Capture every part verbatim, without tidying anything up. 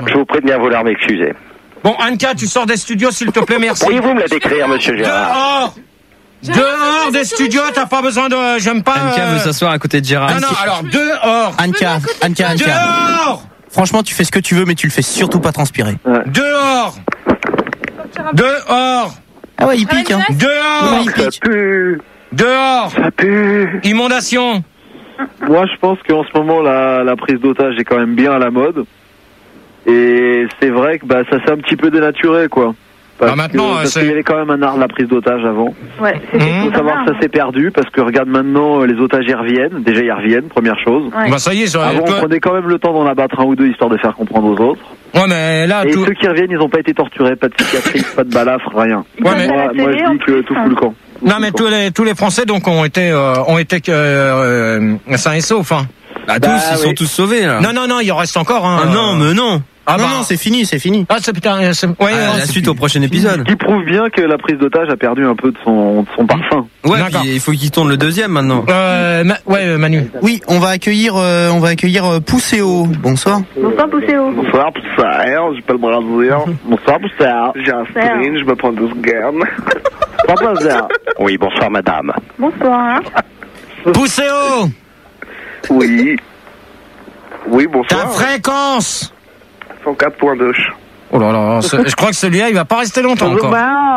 Je vous prie de bien vouloir m'excuser. Bon, Anka, tu sors des studios, s'il te plaît, merci. Pourriez-vous me la décrire, monsieur Gérard? Dehors Dehors des studios, t'as pas besoin de... J'aime pas... Anka euh... veut s'asseoir à côté de Gérard. Non, non, alors, dehors. Anka, Anka, Anka. Dehors. Franchement, tu fais ce que tu veux, mais tu le fais surtout pas transpirer. Ouais. Dehors. Dehors. Ah ouais, il pique, hein. Dehors. Ouais, il pique. Ça pue. Dehors. Ça pue. Inondation. Moi, je pense qu'en ce moment, la, la prise d'otage est quand même bien à la mode. Et c'est vrai que bah, ça s'est un petit peu dénaturé, quoi. Parce, ah, maintenant, que, parce c'est... qu'il y avait quand même un art de la prise d'otage avant. Ouais, il mmh. faut savoir que ça s'est perdu, parce que regarde maintenant, les otages y reviennent. Déjà, ils reviennent, première chose. Ouais. Bah ça y est, ça... Avant, on prenait quand même le temps d'en abattre un ou deux, histoire de faire comprendre aux autres. Ouais, mais là... Et tout... ceux qui reviennent, ils n'ont pas été torturés, pas de cicatrices, pas de balafres, rien. Ouais, mais... Moi, moi, je dis que tout fout le camp. Non, mais tous les, tous les Français, donc, ont été, euh, ont été, euh, euh, sains et saufs, hein. Bah, tous, bah, ils oui. sont tous sauvés, là. Non, non, non, il en reste encore, hein. Ah, non, mais non. Ah non, bah. non, c'est fini, c'est fini. Ah, c'est putain, c'est... Ouais, ah, non, la c'est suite plus... au prochain épisode. Qui prouve bien que la prise d'otage a perdu un peu de son, de son parfum. Ouais, puis il faut qu'il tourne le deuxième maintenant. Euh, ma... ouais, Manu. Oui, on va accueillir, euh, on va accueillir euh, Pousséo. Bonsoir. Bonsoir, Pousséo. Bonsoir, Pousséo. Je peux le brasir. Bonsoir, Pousséo. J'ai un sprint, je me prends deux secondes. Bonsoir. Oui, bonsoir, madame. Bonsoir. Pousséo. Oui. Oui, bonsoir. Ta fréquence. cent quatre point deux. Oh là là, je crois que celui-là, il va pas rester longtemps encore.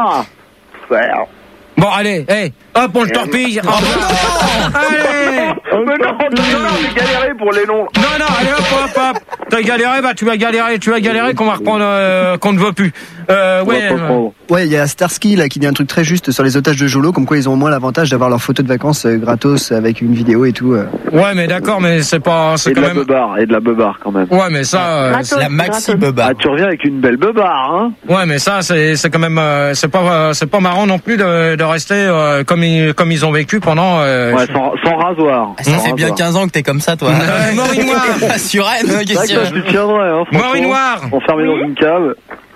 Bon, allez, hey, hop, on le torpille. Oh, allez. Mais non, j'ai galéré pour les noms. Non, non, allez, hop, hop, hop. T'as galéré, bah tu vas galérer, tu vas galérer qu'on va reprendre, euh, qu'on ne veut plus. Euh, ouais. Euh... Ouais, il y a Starsky là qui dit un truc très juste sur les otages de Jolo, comme quoi ils ont au moins l'avantage d'avoir leurs photos de vacances euh, gratos avec une vidéo et tout. Euh. Ouais, mais d'accord, mais c'est pas, c'est et quand de même. La beubare, et de la beubare quand même. Ouais, mais ça, euh, gratos, c'est la maxi beubare. Ah, tu reviens avec une belle beubare, hein. Ouais, mais ça, c'est, c'est quand même, euh, c'est pas, euh, c'est pas marrant non plus de, de rester euh, comme ils, comme ils ont vécu pendant. Euh, ouais, sans, sans rasoir. Ah, ça sans fait rasoir. bien quinze ans que t'es comme ça, toi. Euh, Maureen Noir. Sur Rennes, c'est vrai que ça, je lui tiendrais, hein. Maureen Noir. Enfermé oui. dans une cave.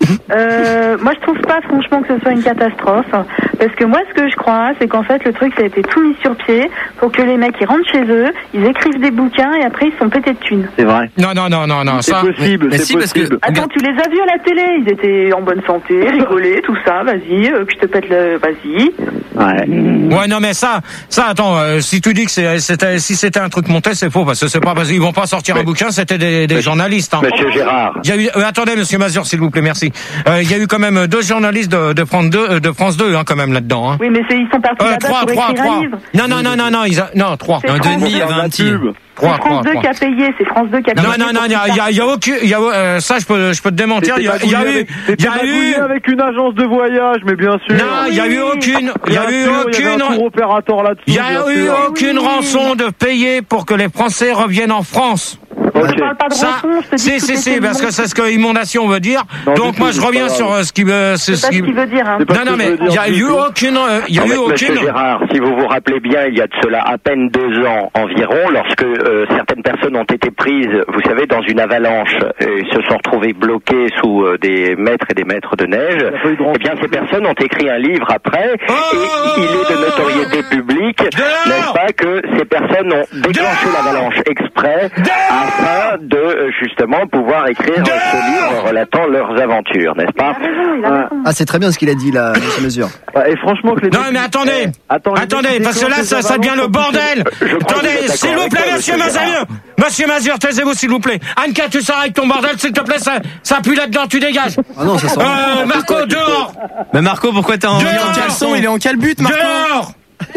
Euh, moi je trouve pas franchement que ce soit une catastrophe, parce que moi ce que je crois c'est qu'en fait le truc ça a été tout mis sur pied pour que les mecs ils rentrent chez eux, ils écrivent des bouquins et après ils sont pétés de thunes. C'est vrai. Non non non non non c'est ça possible, mais c'est si, possible. Parce que... Attends, tu les as vus à la télé, ils étaient en bonne santé, rigolaient, tout ça, vas-y, euh, que je te pète le, vas-y. Ouais. Ouais non mais ça ça attends euh, si tu dis que c'est, c'était si c'était un truc monté c'est faux parce que c'est pas parce qu'ils vont pas sortir mais, un bouquin, c'était des, des journalistes. Hein. Monsieur Gérard. Il y a eu euh, attendez monsieur Mazur s'il vous plaît merci. Euh, il y a eu quand même deux journalistes de, de France deux de France deux hein, quand même là-dedans. Hein. Oui mais c'est, ils sont partis euh, là-bas trois, pour trois, écrire trois. un livre. Non non non non non ils a... non trois. Un deux demi il y avait un petit. C'est France deux qui a payé, c'est France deux qui a payé. Non, non, non, il y a, y a, y a aucun, y a, euh, ça, je peux, je peux te démentir, il y a, y a eu, il y a eu, avec une agence de voyage, mais bien sûr. Non, il y a eu aucune, il y a eu aucune, il y opérateur là-dessus. Il y a eu aucune rançon de payer pour que les Français reviennent en France. Okay. Je parle pas de ça, rançon, je te dis si, si, si, parce que c'est ce que inondation veut dire. Non, donc moi, je reviens sur euh, ce qui veut, c'est ce qu'il veut dire. Hein. Non, non, mais il y a eu aucune, il y a eu aucune. Monsieur Gérard, si vous vous rappelez bien, il y a de cela à peine deux ans environ, lorsque euh, certaines personnes ont été prises, vous savez, dans une avalanche, et se sont retrouvées bloquées sous euh, des mètres et des mètres de neige. Eh bien, ces personnes ont écrit un livre après, oh, et il est de notoriété publique, n'est-ce pas, que ces persones ont déclenché l'avalanche exprès afin de justement pouvoir écrire ce livre relatant leurs aventures, n'est-ce pas? Ah, c'est très bien ce qu'il a dit là, monsieur Mesure. Et franchement que les non mais attendez, eh, attends, attendez, parce que là ça, ça devient le bordel. Attendez, s'il vous plaît, monsieur Mazur, monsieur Mazur, taisez-vous s'il vous plaît. Anka, tu sors avec ton bordel, s'il te plaît, ça, ça pue là-dedans, tu dégages. Ah non, ça sent. Euh, Marco, dehors. Mais Marco, pourquoi t'es en, en caleçon? Il est en calbute, Marco. Dehors.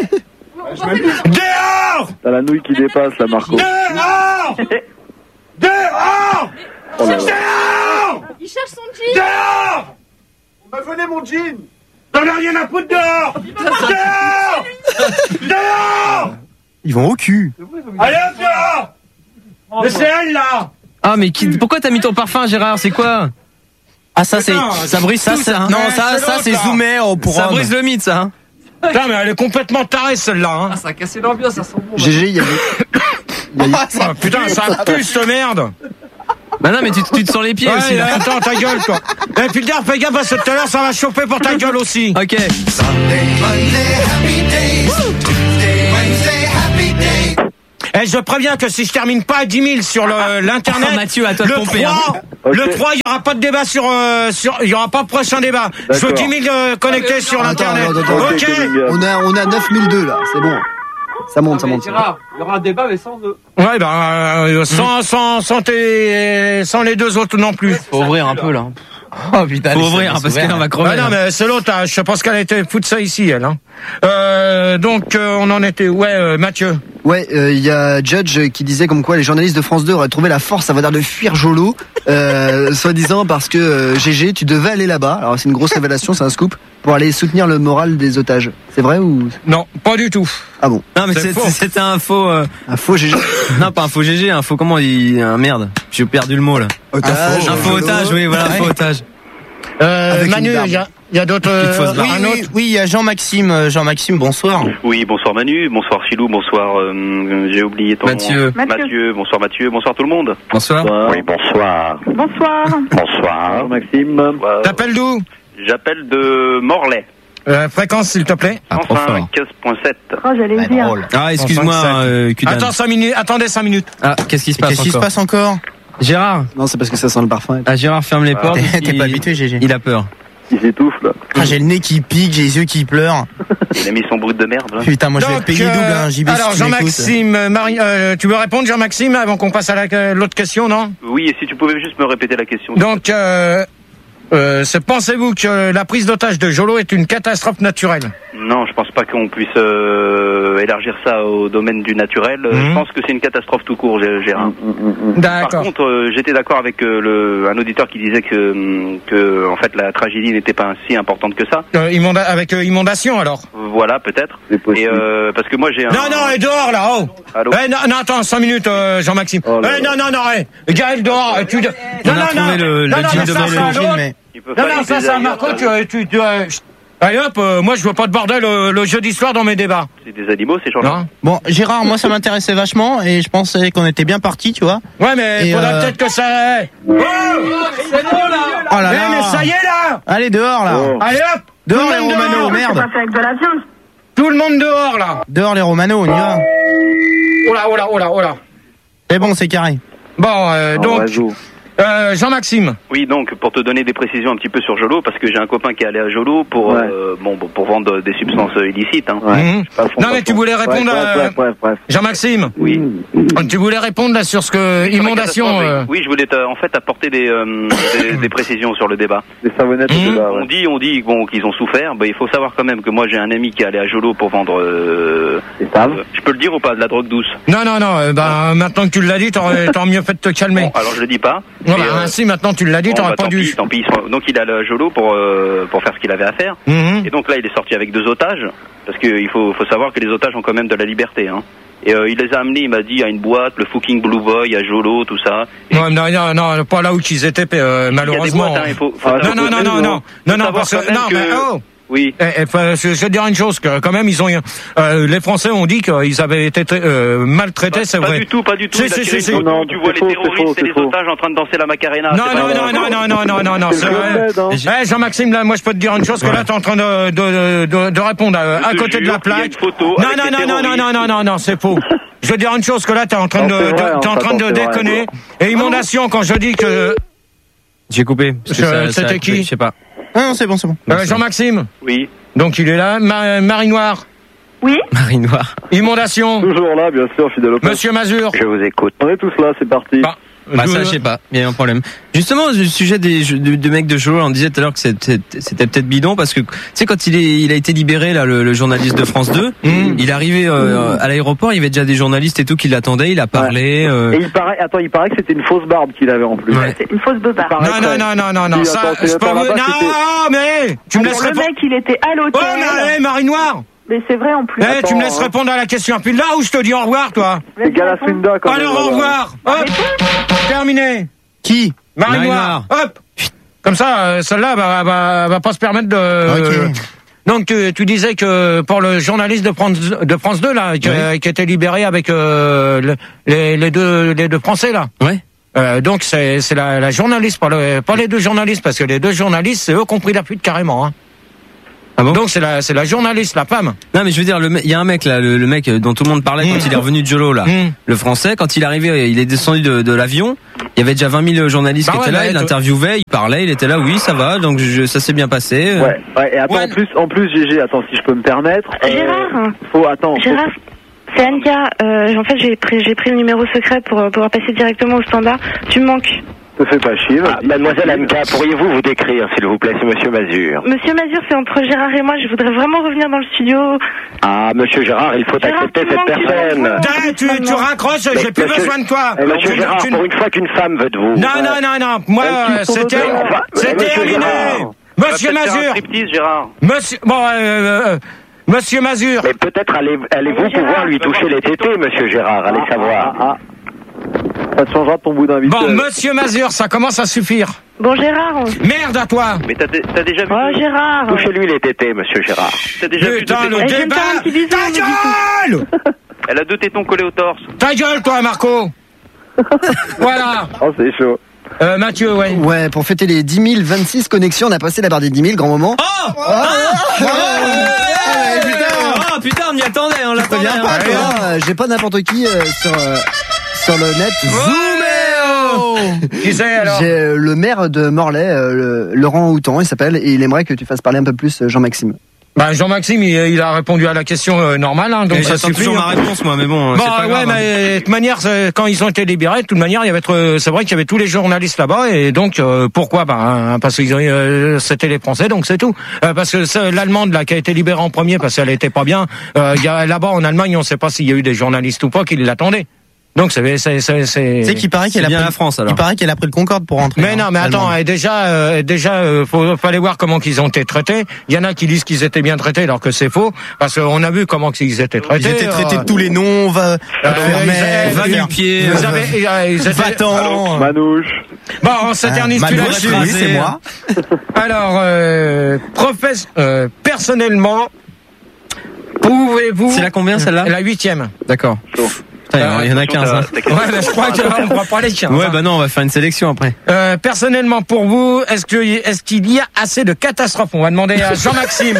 Dehors. T'as la nouille qui dépasse là, Marco. Dehors. Dehors. Oh là là. Dehors. Il cherche son jean. Dehors. On m'a volé mon jean. T'en as rien à foutre dehors. Dehors. Dehors. Ils vont au cul. Allez hop dehors. Mais c'est elle là. Ah mais qui, pourquoi t'as mis ton parfum, Gérard? C'est quoi? Ah ça c'est, ça brise ça, tout ça, ça. Hein. Non ça, ça c'est zoomé oh, pour. Ça brise le mythe ça. Hein. Putain mais elle est complètement tarée celle-là. Hein. Ah, ça a cassé l'ambiance, ça sent bon. G G, il y a eu... ah, ça, putain, ça pue cette merde. Bah non mais tu, tu te sens les pieds ouais, aussi là. Attends, ta gueule quoi. Et puis le gars, fais gaffe parce que tout à l'heure ça va chauffer pour ta gueule aussi. Ok. Sunday, Monday, happy days. Tuesday, Wednesday, happy days. Eh, je préviens que si je termine pas à dix mille sur le, l'internet, Oh, Mathieu, à toi de le pomper, trois, hein. le Ok. trois, il y aura pas de débat sur, euh, sur, il y aura pas de prochain débat. Je veux D'accord. dix mille euh, connectés sur Attends, l'internet. attends, attends, Ok. Kevin, On a, on a neuf mille deux là, c'est bon. Ça monte, ça monte. Gérard, il y aura un débat, mais sans eux. Ouais, ben, euh, sans, sans, sans tes, sans les deux autres non plus. Faut ouvrir un peu là. Oh putain. Faut laissez- ouvrir, hein, laisse parce ouvrir. qu'elle va crever. Ah non, là. mais c'est l'autre, hein. Je pense qu'elle a été foutre ça ici, elle, hein. Euh, donc, euh, on en était, ouais, euh, Mathieu. Ouais, il euh, y a Judge qui disait comme quoi les journalistes de France deux auraient trouvé la force, ça va dire de fuir Jolo, euh, soi-disant parce que euh, G G, tu devais aller là-bas. Alors c'est une grosse révélation, c'est un scoop, pour aller soutenir le moral des otages. C'est vrai ou Non, pas du tout. ah bon? Non, mais C'est c'est- faux. c'était un faux. euh, Un faux G G. Non, pas un faux G G, un faux comment il. Un merde. J'ai perdu le mot là. Otage. Un faux otage, oui, voilà, un faux otage. Euh, Avec Manu, une barbe. il y a, il y a d'autres, Petite fausse euh, barbe. Oui, un oui, autre. oui, il y a Jean-Maxime. euh, Jean-Maxime, bonsoir. Oui, bonsoir Manu, bonsoir Philou, bonsoir, euh, j'ai oublié ton Mathieu. nom. Mathieu, bonsoir Mathieu, bonsoir tout le monde. Bonsoir. Oui, bonsoir. Bonsoir. Bonsoir. Maxime. Euh, T'appelles d'où? J'appelle de Morlaix, Euh, fréquence, s'il te plaît. Ah, trop fort. cent cinq point sept. Oh, j'allais le dire. Ah, excuse-moi, Enfin, euh, Kudan. Attends cinq minutes, attendez cinq minutes. Ah, qu'est-ce qui se passe Qu'est-ce qui se encore passe encore? Gérard. Non, c'est parce que ça sent le parfum. Ah, Gérard ferme les portes. T'es- T'es il- pas habitué, G G. Il a peur. Il s'étouffe là. Ah, j'ai le nez qui pique, j'ai les yeux qui pleurent. Il a mis son brut de merde là. Putain, moi je vais Donc, te payer euh, double, hein, J B. alors, si tu m'écoutes. Jean-Maxime, euh, Marie, euh, tu veux répondre, Jean-Maxime, avant qu'on passe à la- euh, l'autre question, non? Oui, et si tu pouvais juste me répéter la question. Donc, euh, euh, c'est- pensez-vous que la prise d'otage de Jolo est une catastrophe naturelle? Non, je pense pas qu'on puisse euh, élargir ça au domaine du naturel. Euh, Mhm. Je pense que c'est une catastrophe tout court, Gé- Gérard. Par D'accord. contre, euh, j'étais d'accord avec euh, le, un auditeur qui disait que, hum, que en fait la tragédie n'était pas si importante que ça. Euh, immonda- avec euh, inondation, alors? Voilà, peut-être. C'est possible. Et euh, parce que moi j'ai un. Non, non, elle est dehors, là, oh! Allô. Eh, non, non, attends, cinq minutes, euh, Jean-Maxime. Oh là eh, là. non, non, non, eh, Gaël, dehors, euh, tu... Non, On a non, trouvé non, le- le non, non, jean mais de ça, Marie c'est Le un Pen, autre. mais- Il peut Non, pas non, y ça, baiser c'est un ailleurs, Marco, ça. tu... tu, tu euh, chut. Allez hop, euh, moi, je veux pas de bordel euh, le jeudi soir dans mes débats. C'est des animaux, ces gens-là. Non? Bon, Gérard, moi ça m'intéressait vachement et je pensais qu'on était bien parti, tu vois. Ouais, mais Et, faudrait euh, peut-être que ça... Oh, c'est bon, là. Oh là Eh, là. mais ça y est, là. Allez, dehors là. Oh. Allez hop. Dehors Tout les le monde Romano, dehors. C'est merde. pas fait avec de la viande. Tout le monde dehors, là. Dehors les Romano, on y va. Oh là, oh là, oh là, oh là. C'est bon, c'est carré. Bon, euh, En donc, réseau. euh, Jean-Maxime. Oui, donc pour te donner des précisions un petit peu sur Jolo, parce que j'ai un copain qui est allé à Jolo pour Ouais. euh, bon bon, pour vendre des substances euh, illicites. Hein. Ouais. Mhm. Pas fond, Non, pas mais tu fond. voulais répondre Bref, à... bref, bref, bref. Jean-Maxime, Oui. tu voulais répondre là sur ce que... Sur la Inondation... catastrophe, euh, Oui, je voulais te- en fait apporter des, euh, des, des précisions sur le débat. Les savonnettes Mhm. de là, On ouais. dit, on dit bon qu'ils ont souffert. Ben, il faut savoir quand même que moi j'ai un ami qui est allé à Jolo pour vendre. Euh, C'est ça. euh, je peux le dire ou pas, de la drogue douce. Non, non, non, euh, bah, maintenant que tu l'as dit, t'aurais t'aurais mieux fait de te calmer. Bon, alors je le dis pas. Ouais, Mais, bah, euh, si maintenant tu l'as dit, bon, t'aurais bah, pas tant dû. pis, tant pis, ils sont- donc il est allé à Jolo pour euh, pour faire ce qu'il avait à faire. Mhm. Et donc là, il est sorti avec deux otages, parce qu'il faut, faut savoir que les otages ont quand même de la liberté. Hein. Et euh, il les a amenés, il m'a dit, à une boîte, le fucking Blue Boy, à Jolo, tout ça. Et Non, non, non, non, pas là où ils étaient, euh, il y a des malheureusement. boîtes, hein, il faut, faut Ah, savoir- Non, non, non, non, non, non, non, non, savoir parce que, quand même non, mais, que- oh! Oui. Eh, eh, faut- je je vais te dire une chose, que quand même, ils ont, euh, les Français ont dit qu'ils avaient été euh, maltraités, Pas, c'est pas vrai. du tout, pas du tout. Si, Il a si, tiré si, une si. photo Non, où tu c'est vois les faux, c'est terroristes faux, et les c'est faux. otages en train de danser la Macarena. Non, c'est non, pas- non, non, non, non, non, non, non, C'est c'est le vrai. Club Med, hein. Eh, Jean-Maxime, là, moi, je peux te dire une chose, que là, t'es en train de, de, de, de répondre à, Je à te côté de jure la qu'il y a plaque. une photo Non, avec non, les non, non, non, non, terroristes. non, non, non, c'est faux. Je veux dire une chose, que là, t'es en train de, Non, c'est vrai, de- t'es en hein, train de c'est vrai. déconner. Et inondation, quand je dis que, J'ai coupé. parce que Je- ça- ça c'était a coupé, qui Je sais pas. Non, non, c'est bon, c'est bon. euh, Jean-Maxime, Oui. donc il est là, Ma- Marie Noire, Oui. Marie Noire. inondation, Toujours là, bien sûr, fidèle au poste. Monsieur Mazur. Je vous écoute. On est tous là, c'est parti. Bah, Bah je- ça, je sais pas. Il y a un problème. Justement, le sujet des jeux- de, de mecs de Jolo, on disait tout à l'heure que c'était c'était peut-être bidon parce que tu sais quand il est il a été libéré là le, le journaliste de France deux, Mmh. il est arrivé euh, à l'aéroport, il y avait déjà des journalistes et tout qui l'attendaient, il a parlé. euh, Et il paraît, attends, il paraît que c'était une fausse barbe qu'il avait en plus. Ouais. C'est une fausse beubare. Pareil. Non, non, non, non, non, non, Oui, ça, attends, c'est- je peux attends, vous... là-bas, Non, mais, tu me Alors, laisses le répondre. mec, il était à Oh, l'hôtel. mais, Marie Noire. Mais c'est vrai en plus. Eh, tu me laisses hein. répondre à la question. Puis là où je te dis au revoir, toi. C'est Galafinda quand même. Alors, au voilà. revoir. Hop. Terminé. Qui? Marie Marie Noire. Hop. Comme ça, euh, celle-là va, va, va pas se permettre de... Ok. Donc, tu, tu disais que pour le journaliste de France, de France deux, là, qui, Ouais. qui était libéré avec euh, le- les, les, deux, les deux Français, là. Ouais. Euh, donc, c'est c'est la, la journaliste, pas, le, pas les deux journalistes, parce que les deux journalistes, c'est eux qui ont pris la fuite carrément. Hein. Ah bon? Donc c'est la c'est la journaliste, la femme. Non mais je veux dire, il y a un mec là, le, le mec dont tout le monde parlait mmh. quand il est revenu de Jolo là, mmh. le français, quand il est arrivé, il est descendu de, de l'avion. Il y avait déjà vingt mille journalistes bah qui ouais, étaient là, il interviewait, il parlait, il était là, oui ça va, donc je, ça s'est bien passé. Ouais, ouais et attends, ouais. en plus, en plus G G, attends si je peux me permettre. Euh, Gérard. Faut attends. Gérard. Faut... C'est Anka. Euh, en fait j'ai pris j'ai pris le numéro secret pour pouvoir passer directement au standard. Tu me manques. Ne fais pas chier. Ah, mademoiselle Anka, pourriez-vous vous décrire, s'il vous plaît, c'est Monsieur Mazur. Monsieur Mazur, c'est entre Gérard et moi. Je voudrais vraiment revenir dans le studio. Ah, Monsieur Gérard, il faut Gérard, accepter cette personne. Dai, tu, tu raccroches, j'ai plus monsieur, besoin de toi. Eh, monsieur Gérard, tu... pour une fois qu'une femme veut de vous. Non, non, non, non. Moi, c'était, c'était terminé. Monsieur Mazur. Gérard. Monsieur, bon, euh, Monsieur Mazur. Mais peut-être allez, allez-vous pouvoir lui toucher les tétés, Monsieur Gérard, allez savoir. Ah, ça te changera de ton bout d'invité. Bon, Monsieur Mazur, ça commence à suffire. Bon, Gérard. Merde à toi. Mais t'as, t'as déjà vu. Oh, Gérard. Touchez-lui les tétés, Monsieur Gérard. T'as déjà Putain, vu le débat. Ta gueule. Elle a deux tétons collés au torse. Ta gueule, toi, Marco. Voilà. Oh, c'est chaud. Euh, Mathieu, ouais. Ouais, pour fêter les dix mille vingt-six connexions, on a passé la barre des dix mille, grand moment. Oh, oh, ah, oh, oh putain, on y attendait, on l'attendait. Hein. Pas, hein. J'ai pas n'importe qui euh, sur, euh, sur le net. Zooméo. Qui c'est alors? J'ai euh, le maire de Morlaix, euh, le, Laurent Houtan, il s'appelle, et il aimerait que tu fasses parler un peu plus Jean-Maxime. Bah Jean-Maxime, il, il a répondu à la question euh, normale, hein, donc et ça suffit. Toujours ma réponse, moi, mais bon. Bon, c'est pas ouais, grave, mais de toute manière, quand ils ont été libérés, de toute manière, il y avait, c'est vrai qu'il y avait tous les journalistes là-bas, et donc euh, pourquoi? Bah hein, parce que euh, c'était les Français, donc c'est tout. Euh, parce que l'Allemande là qui a été libérée en premier parce qu'elle était pas bien. Euh, y a, là-bas en Allemagne, on sait pas s'il y a eu des journalistes ou pas qui l'attendaient. Donc c'est c'est c'est c'est. Tu sais qu'il paraît qu'elle a bien pris la France alors. Il paraît qu'elle a pris le Concorde pour rentrer. Mais non, mais attends, et déjà euh, déjà euh, faut fallait voir comment qu'ils ont été traités. Il y en a qui disent qu'ils étaient bien traités alors que c'est faux parce qu'on a vu comment ils étaient traités. Ils étaient traités de tous les noms, va va du pied, ils avaient va-t'en, Manouche. Bon, on s'éternise plus là-dessus. Oui, c'est moi. Alors euh, professe euh, personnellement pouvez-vous. C'est la combien celle-là? La huitième. D'accord. Il y en a quinze. Hein. Ouais, mais je crois qu'on ne va pas les quinze. Ouais, bah non, on va faire une sélection après. Euh, personnellement, pour vous, est-ce que est-ce qu'il y a assez de catastrophes? On va demander à Jean-Maxime.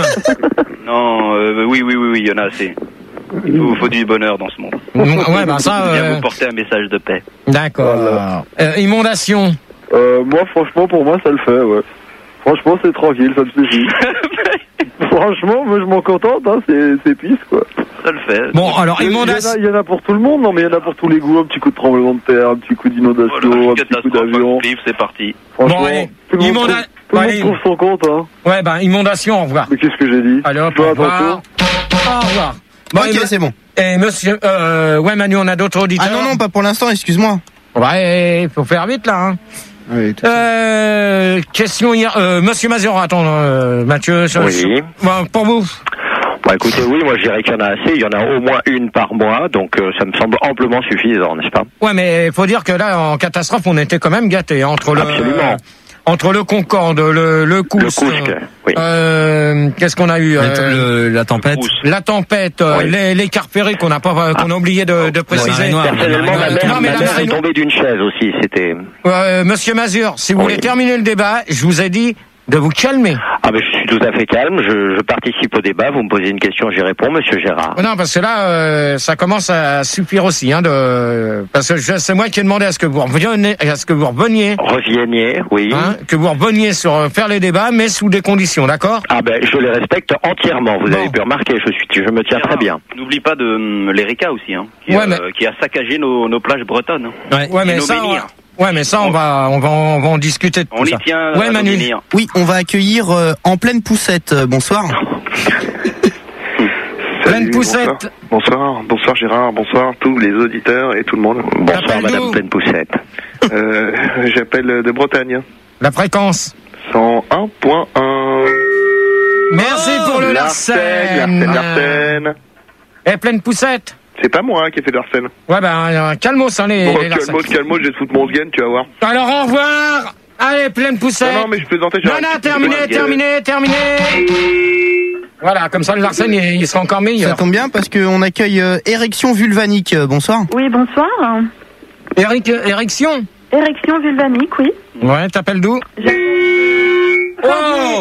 Non, euh, oui, oui, oui, oui, il y en a assez. Il faut, faut du bonheur dans ce monde. Ouais, bah ça. Bien euh... vous porter un message de paix. D'accord. Voilà. Euh, inondation. Euh, moi, franchement, pour moi, ça le fait, ouais. Franchement, c'est tranquille, ça me suffit. Franchement, moi, je m'en contente, hein, c'est, c'est pisse, quoi. Ça le fait. Bon, alors, inondation. Il y en a pour tout le monde, non, mais il y en a pour tous les goûts. Un petit coup de tremblement de terre, un petit coup d'inondation, voilà, un petit coup d'avion. C'est parti. Franchement, bon, allez, tout le monde, immonda... trouve, tout le monde trouve son compte, hein. Ouais, ben, inondation, au revoir. Mais qu'est-ce que j'ai dit? Allez, hop, au revoir. Au revoir. Bon, ok, c'est bon. Et monsieur, euh, ouais, Manu, on a d'autres auditeurs. Ah non, non, pas pour l'instant, excuse-moi. Ouais, faut faire vite, là, hein. Oui, tout euh, question hier, euh, Monsieur Mazur, attends, euh, Mathieu. Je, oui. Je, bon, pour vous. Bah écoutez, oui, moi je dirais qu'il y en a assez. Il y en a au moins une par mois, donc euh, ça me semble amplement suffisant, n'est-ce pas? Ouais, mais faut dire que là, en catastrophe, on était quand même gâtés entre le. Absolument. Entre le Concorde, le le Cous, le Cousque, euh, oui. Euh, qu'est-ce qu'on a eu euh, le, La tempête. La tempête, euh, oui. les, les cartes ferrées qu'on a pas, qu'on a oublié de, de préciser. Ouais, personnellement, ma mère, non, mais ma mère est tombée d'une chaise aussi. C'était. Euh, Monsieur Mazur, si vous oui. voulez terminer le débat, je vous ai dit de vous calmer. Ah ben je suis tout à fait calme, je, je participe au débat, vous me posez une question, j'y réponds, Monsieur Gérard. Non, parce que là, euh, ça commence à suffire aussi, hein, de, parce que je, c'est moi qui ai demandé à ce que vous reveniez, à ce que vous reveniez. Reveniez, oui. Hein, que vous reveniez sur euh, faire les débats, mais sous des conditions, d'accord? Ah ben je les respecte entièrement, vous bon. avez pu remarquer, je suis, je me tiens Gérard, très bien. N'oublie pas de hum, l'Erika aussi, hein, qui, ouais, euh, mais... qui a saccagé nos, nos plages bretonnes. Hein. Ouais, ouais mais ça. Ouais, mais ça, on va, on va, on va en discuter de tout on ça. y tient. Ouais, Manu. Oui, on va accueillir euh, en pleine poussette. Euh, bonsoir. Pleine poussette. Bonsoir. bonsoir, bonsoir Gérard, bonsoir tous les auditeurs et tout le monde. Bonsoir Madame Pleine Poussette. euh, J'appelle de Bretagne. La fréquence. cent un point un. Merci oh, pour le Larsen. Larsen, Larsen. Et Pleine Poussette. C'est pas moi hein, qui ai fait de Larsen. Ouais, ben, euh, calmos, hein, les, bon, les Larsen. Calmos, calmos, je vais te foutre mon sgen, tu vas voir. Alors, au revoir. Allez, Pleine Poussette. Non, non, mais je plaisantais. Non, non, terminé, terminé, terminé. Voilà, comme ça, le Larsen, il, il sera encore meilleur. Ça tombe bien parce qu'on accueille euh, Érection Vulvanique. Euh, bonsoir. Oui, bonsoir. Eric, érection. Érection Vulvanique, oui. Ouais, t'appelles d'où? Je... Oh!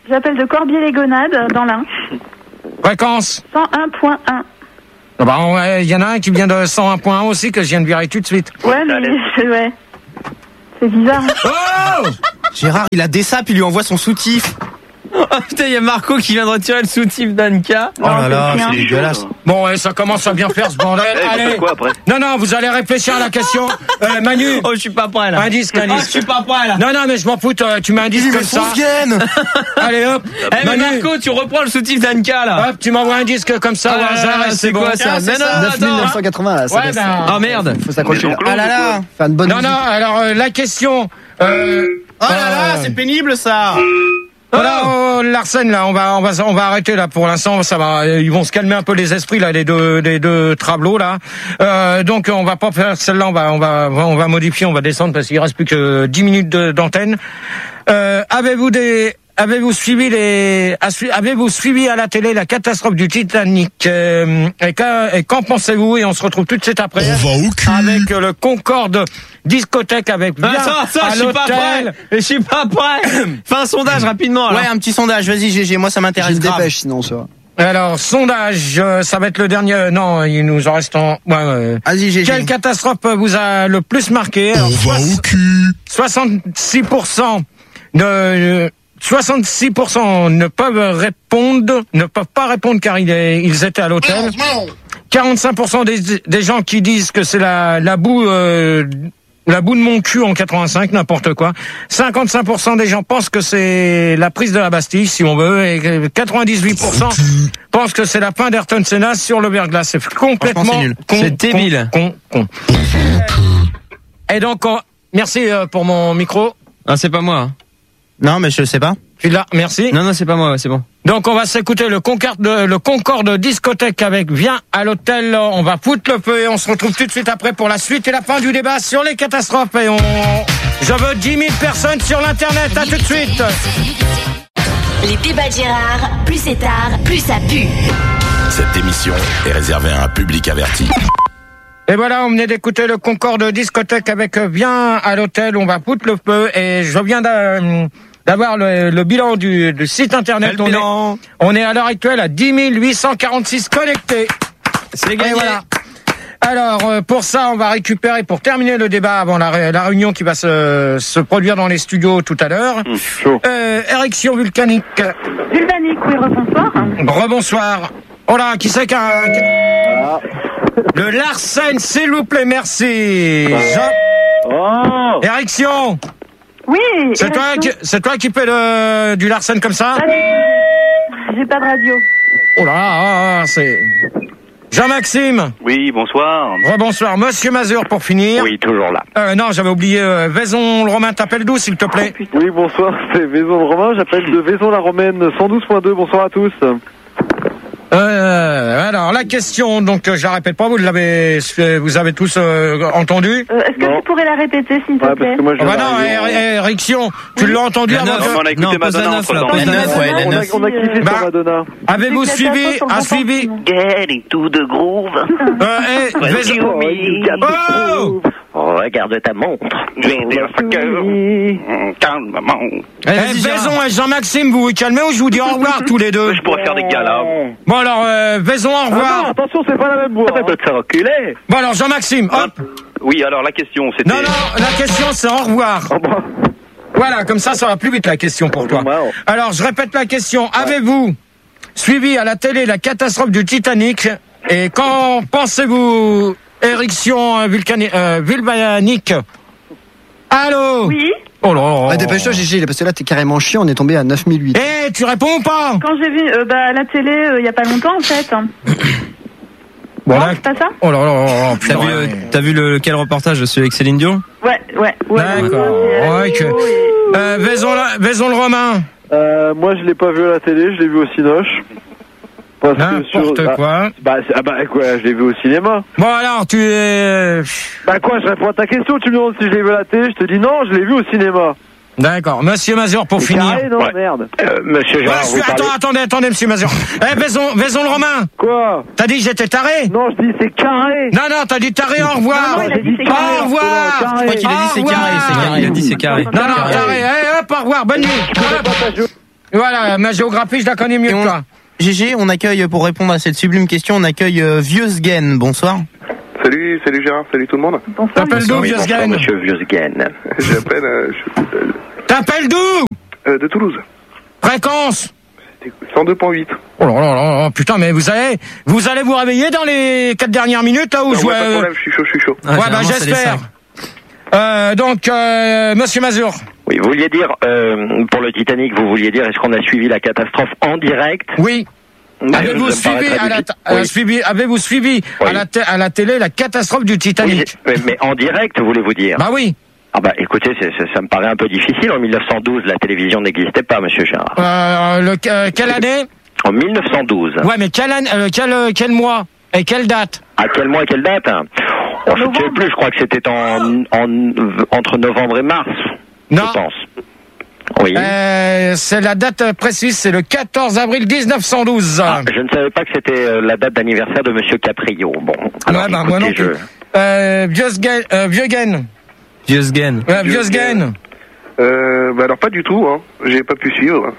J'appelle de Corbier-les-Gonades, dans l'Ain. Fréquence cent un point un. Il bah, ouais, y en a un qui vient de cent un point un aussi, que je viens de virer tout de suite. Ouais, mais c'est, ouais. C'est bizarre. Oh Gérard, il a des sapes, il lui envoie son soutif. Oh putain, il y a Marco qui vient de retirer le soutif d'Anka. Oh là là, c'est dégueulasse. Bon, ouais, ça commence à bien faire ce bordel. Eh, Allez. quoi après? Non, non, vous allez réfléchir à la question. Euh, Manu. Oh, je suis pas prêt là. Un disque, un Oh, disque. je suis pas prêt là. Non, non, mais je m'en fous, toi, tu mets un disque comme ça. Allez, hop. Eh, mais Manu. Marco, tu reprends le soutif d'Anka là. Hop, tu m'envoies un disque comme ça au Ah, hasard et c'est bon. quoi ça? Mais non, neuf mille neuf attends. cent quatre-vingts, là, ça Ouais, baisse. ben. Oh merde. Faut s'accrocher là. Ah là là. Faire une bonne Non, non, musique. alors euh, la question. Euh, Oh là là, euh, c'est pénible ça. Voilà, oh, Larsen, là, on va, on va, on va arrêter là pour l'instant. Ça va, ils vont se calmer un peu les esprits là, les deux, les deux trablots là. Euh, donc on va pas faire celle-là, on va, on va, on va modifier, on va descendre parce qu'il reste plus que dix minutes de, d'antenne. Euh, avez-vous des, avez-vous suivi les, avez-vous suivi à la télé la catastrophe du Titanic euh, et, qu'en, et qu'en pensez-vous? Et on se retrouve tout de suite après avec le Concorde discothèque avec bien Ah, ça, ça, à je suis pas prêt. l'hôtel. Je suis pas prêt. Fais un sondage rapidement. Alors. Ouais, un petit sondage, vas-y G G, moi ça J'ai m'intéresse une grave. dépêche, sinon, ça va. Alors, sondage, euh, ça va être le dernier. euh, Non, il nous en reste en. Ouais, ouais. Vas-y, G G. Quelle catastrophe vous a le plus marqué? Alors, soixante-six pour cent de. soixante-six pour cent ne peuvent répondre, ne peuvent pas répondre car ils, ils étaient à l'hôtel. quarante-cinq pour cent des, des gens qui disent que c'est la, la boue, euh, la boue de mon cul en quatre-vingt-cinq, n'importe quoi. cinquante-cinq pour cent des gens pensent que c'est la prise de la Bastille, si on veut, et quatre-vingt-dix-huit pour cent pensent que c'est la fin d'Ayrton Senna sur le verglas. C'est complètement Franchement, c'est nul. con, C'est débile. Con, con, con. Et donc, on- merci euh, pour mon micro. Ah, c'est pas moi. Hein. Non, mais je sais pas. Je suis là, merci. Non, non, c'est pas moi. Ouais, c'est bon. Donc on va s'écouter le Concorde, le Concorde discothèque avec Viens à l'hôtel. On va foutre le feu et on se retrouve tout de suite après pour la suite et la fin du débat sur les catastrophes. Et on, je veux dix mille personnes sur l'internet. À tout de suite. Les débats de Gérard, plus c'est tard, plus ça pue. Cette émission est réservée à un public averti. Et voilà, on venait d'écouter le Concorde discothèque avec Viens à l'hôtel. On va foutre le feu et je viens d'a- d'avoir le, le bilan du, du site internet. Quel on, bilan est, on est à l'heure actuelle à dix mille huit cent quarante-six connectés. C'est Et gagné. voilà. Alors, euh, pour ça, on va récupérer, pour terminer le débat avant la, ré- la réunion qui va se, se produire dans les studios tout à l'heure, Mmh, chaud. euh, érection vulcanique. Vulvanique, oui, rebonsoir. Rebonsoir. Oh là, qui c'est qu'un... Le Larsen, s'il vous plaît, merci. Jean- Oh Érection. Oui, C'est toi, qui, érection. c'est toi qui fais le, du Larsen comme ça? Ah, j'ai pas de radio. Oh là, ah, ah, c'est... Jean-Maxime. Oui, bonsoir. Rebonsoir. Monsieur Mazur pour finir. Oui, toujours là. Euh, non, j'avais oublié. Euh, Vaison le Romain, t'appelles d'où, s'il te plaît? Oui, bonsoir, c'est Vaison le Romain, j'appelle de Vaison la Romaine cent douze point deux, bonsoir à tous. Euh, alors la question, donc euh, je la répète pas, vous l'avez, vous avez tous euh, entendu. Euh, Est-ce que Non. tu pourrais la répéter, s'il te Ouais, parce plaît que moi je Oh bah viens non, d'arriver, é- é- érection, tu l'as entendu La avant neuf. que- On a écouté Non, pose la Madonna neuf, entre là, temps. pose La neuf, ouais, la on, a, neuf. on a kiffé Bah, sur Madonna. Avez-vous C'est suivi, catastrophe sur le a bon suivi, sens, Getting to the groove. euh, eh, Vaison- Oh, you got the Oh groove. Regarde ta montre. Calmement. eh, Vaison et Jean-Maxime, vous vous calmez ou je vous dis au revoir tous les deux. Je pourrais faire des galas. Bon alors, euh, Vaison, au Ah non, revoir. attention, c'est pas la même voix. Ça peut te faire reculer. Bon alors, Jean-Maxime, hop. Oui, alors la question, c'était... Non, non, la question c'est au revoir. Ah bah. Voilà, comme ça, ça va plus vite la question pour toi. Wow. Alors, je répète la question. Avez-vous suivi à la télé la catastrophe du Titanic? Et quand pensez-vous érection vulcani- euh, vulvanique? Allô? Oui, Oh là là. Ah, dépêche-toi, G G, parce que là, t'es carrément chiant, on est tombé à neuf mille huit. Eh, tu réponds ou pas? quand j'ai vu euh, bah, à la télé euh, il y a pas longtemps, en fait. Bon, Non, là- c'est pas ça? Oh là là là là, T'as putain, vu, euh, ouais. t'as vu le, quel reportage de celui avec Céline Dion? Ouais, ouais, ouais. D'accord. Ouais, Ouais, que- et- Euh, Vaison, la- Vaison le Romain. Euh, moi je l'ai pas vu à la télé, je l'ai vu au Cinoche. Parce que sur- N'importe ah, quoi. Bah, c'est- ah bah quoi, je l'ai vu au cinéma. Bon alors, tu es... Bah quoi, je réponds à ta question, tu me demandes si je l'ai vu à la télé, je te dis non, je l'ai vu au cinéma. D'accord. Monsieur Mazur, pour C'est finir. carré, non, Ouais. merde. Euh, monsieur Ouais, Gérard, je vous suis... parlez... Attends, attendez, attendez, monsieur Mazur. Eh, Vaison, Vaison le Romain. Quoi? T'as dit que j'étais taré? Non, je dis c'est carré. Non, non, t'as dit taré, au revoir. Non, non, il a dit c'est Au carré. revoir. Je crois qu'il a dit c'est carré, c'est carré. Il a dit c'est carré. Non, non, taré. Eh, hop, au revoir, bonne nuit. Hop. Voilà, ma géographie, je la connais mieux que toi. G G, on accueille, pour répondre à cette sublime question, on accueille euh, Vieux-Sgen. Bonsoir. Salut, salut Gérard, salut tout le monde. Bonsoir. T'appelles d'où, Vieux-Sgen? Monsieur Vieux-Sgen. J'appelle euh, je- euh, T'appelles d'où? euh, de Toulouse. Fréquence? cent deux virgule huit. Oh là là là là, putain, mais vous allez, vous allez vous réveiller dans les quatre dernières minutes, là, où je Non, vois... ouais, pas de problème, je suis chaud, je suis chaud. Ah, ouais, bah, généralement, c'est les j'espère. cinq. Euh, donc, euh, Monsieur Mazur. Oui, vous vouliez dire, euh, pour le Titanic, vous vouliez dire, est-ce qu'on a suivi la catastrophe en direct? Oui. Mais Avez-vous ça me paraît suivi, très à la, difficile. euh, Oui. suivi, avez-vous suivi Oui. à, la te- à la télé la catastrophe du Oui, Titanic? mais, mais en direct, voulez-vous dire? Bah oui. Ah bah écoutez, c'est- c'est- ça me paraît un peu difficile. En mille neuf cent douze, la télévision n'existait pas, monsieur Gérard. Euh, le, euh, quelle année? En mille neuf cent douze. Ouais, mais quelle année, euh, quel, euh, quel mois et quelle date? À quel mois et quelle date? Oh, je ne sais plus, je crois que c'était en, en, entre novembre et mars. Non. Je pense. Oui. Euh, c'est la date précise, c'est le quatorze avril mille neuf cent douze. Ah, je ne savais pas que c'était euh, la date d'anniversaire de monsieur Caprio. Bon. Alors, ouais, bah, moi non écoutez, plus. Euh, Vieux-Sgen, euh, Vieux-Gen. Vieux-Sgen. Ouais, Vieux-Sgen. Euh, bah alors pas du tout, hein. J'ai pas pu suivre.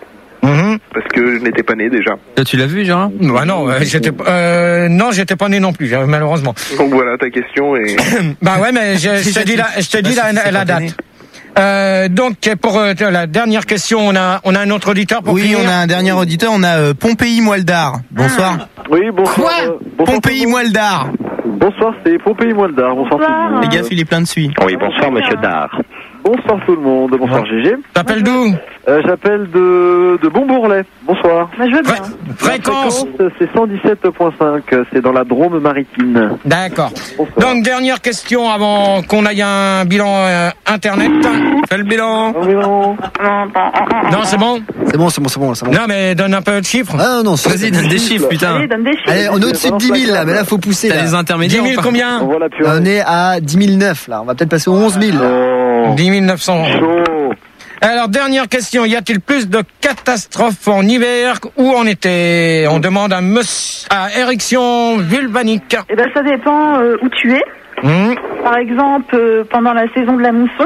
Mhm. Parce que je n'étais pas né déjà. Toi, tu l'as vu, Gérard? Ouais, non, euh, j'étais, euh, non, j'étais pas né non plus, euh, malheureusement. Donc voilà ta question et... Bah ouais, mais je, je t'ai dit la, je t'ai dit la, la, la date. Euh, donc pour euh, la dernière question, on a, on a un autre auditeur pour Oui, finir. on a un dernier auditeur, on a euh, Pompéi Moildar. Bonsoir. Oui, bonsoir. Quoi euh, bonsoir Pompéi tout le monde. Moildar. Bonsoir, c'est Pompéi Moildar. Bonsoir tout le monde. Les gars, il est plein de suie. Oui, bonsoir monsieur Dar. Bonsoir tout le monde. Bonsoir G G. T'appelles d'où? Euh, J'appelle de, de Bonbourlet. Bonsoir. Bah, je veux bien. Fréquence. La fréquence, c'est cent dix-sept virgule cinq. C'est dans la Drôme maritime. D'accord. Bonsoir. Donc dernière question avant qu'on aille à un bilan euh, internet. Fais le bilan. Oh, mais non. Non, c'est bon. C'est bon, c'est bon, c'est bon, c'est bon. Non, mais donne un peu de chiffres. Ah non, c'est- Vas-y, donne des chiffres, putain. Allez, donne des chiffres. Allez, on est au-dessus de dix mille là, mais là faut pousser. T'as Là. les intermédiaires. dix mille ou pas? combien? On voit la purée. On est à dix mille neuf là, on va peut-être passer aux onze mille. Oh, dix mille neuf cents. chaud. Alors, dernière question. Y a-t-il plus de catastrophes en hiver ou en été? On demande à monsieur, à Érection Vulvanique. Eh ben, ça dépend euh, où tu es. Hum. Par exemple, euh, pendant la saison de la mousson.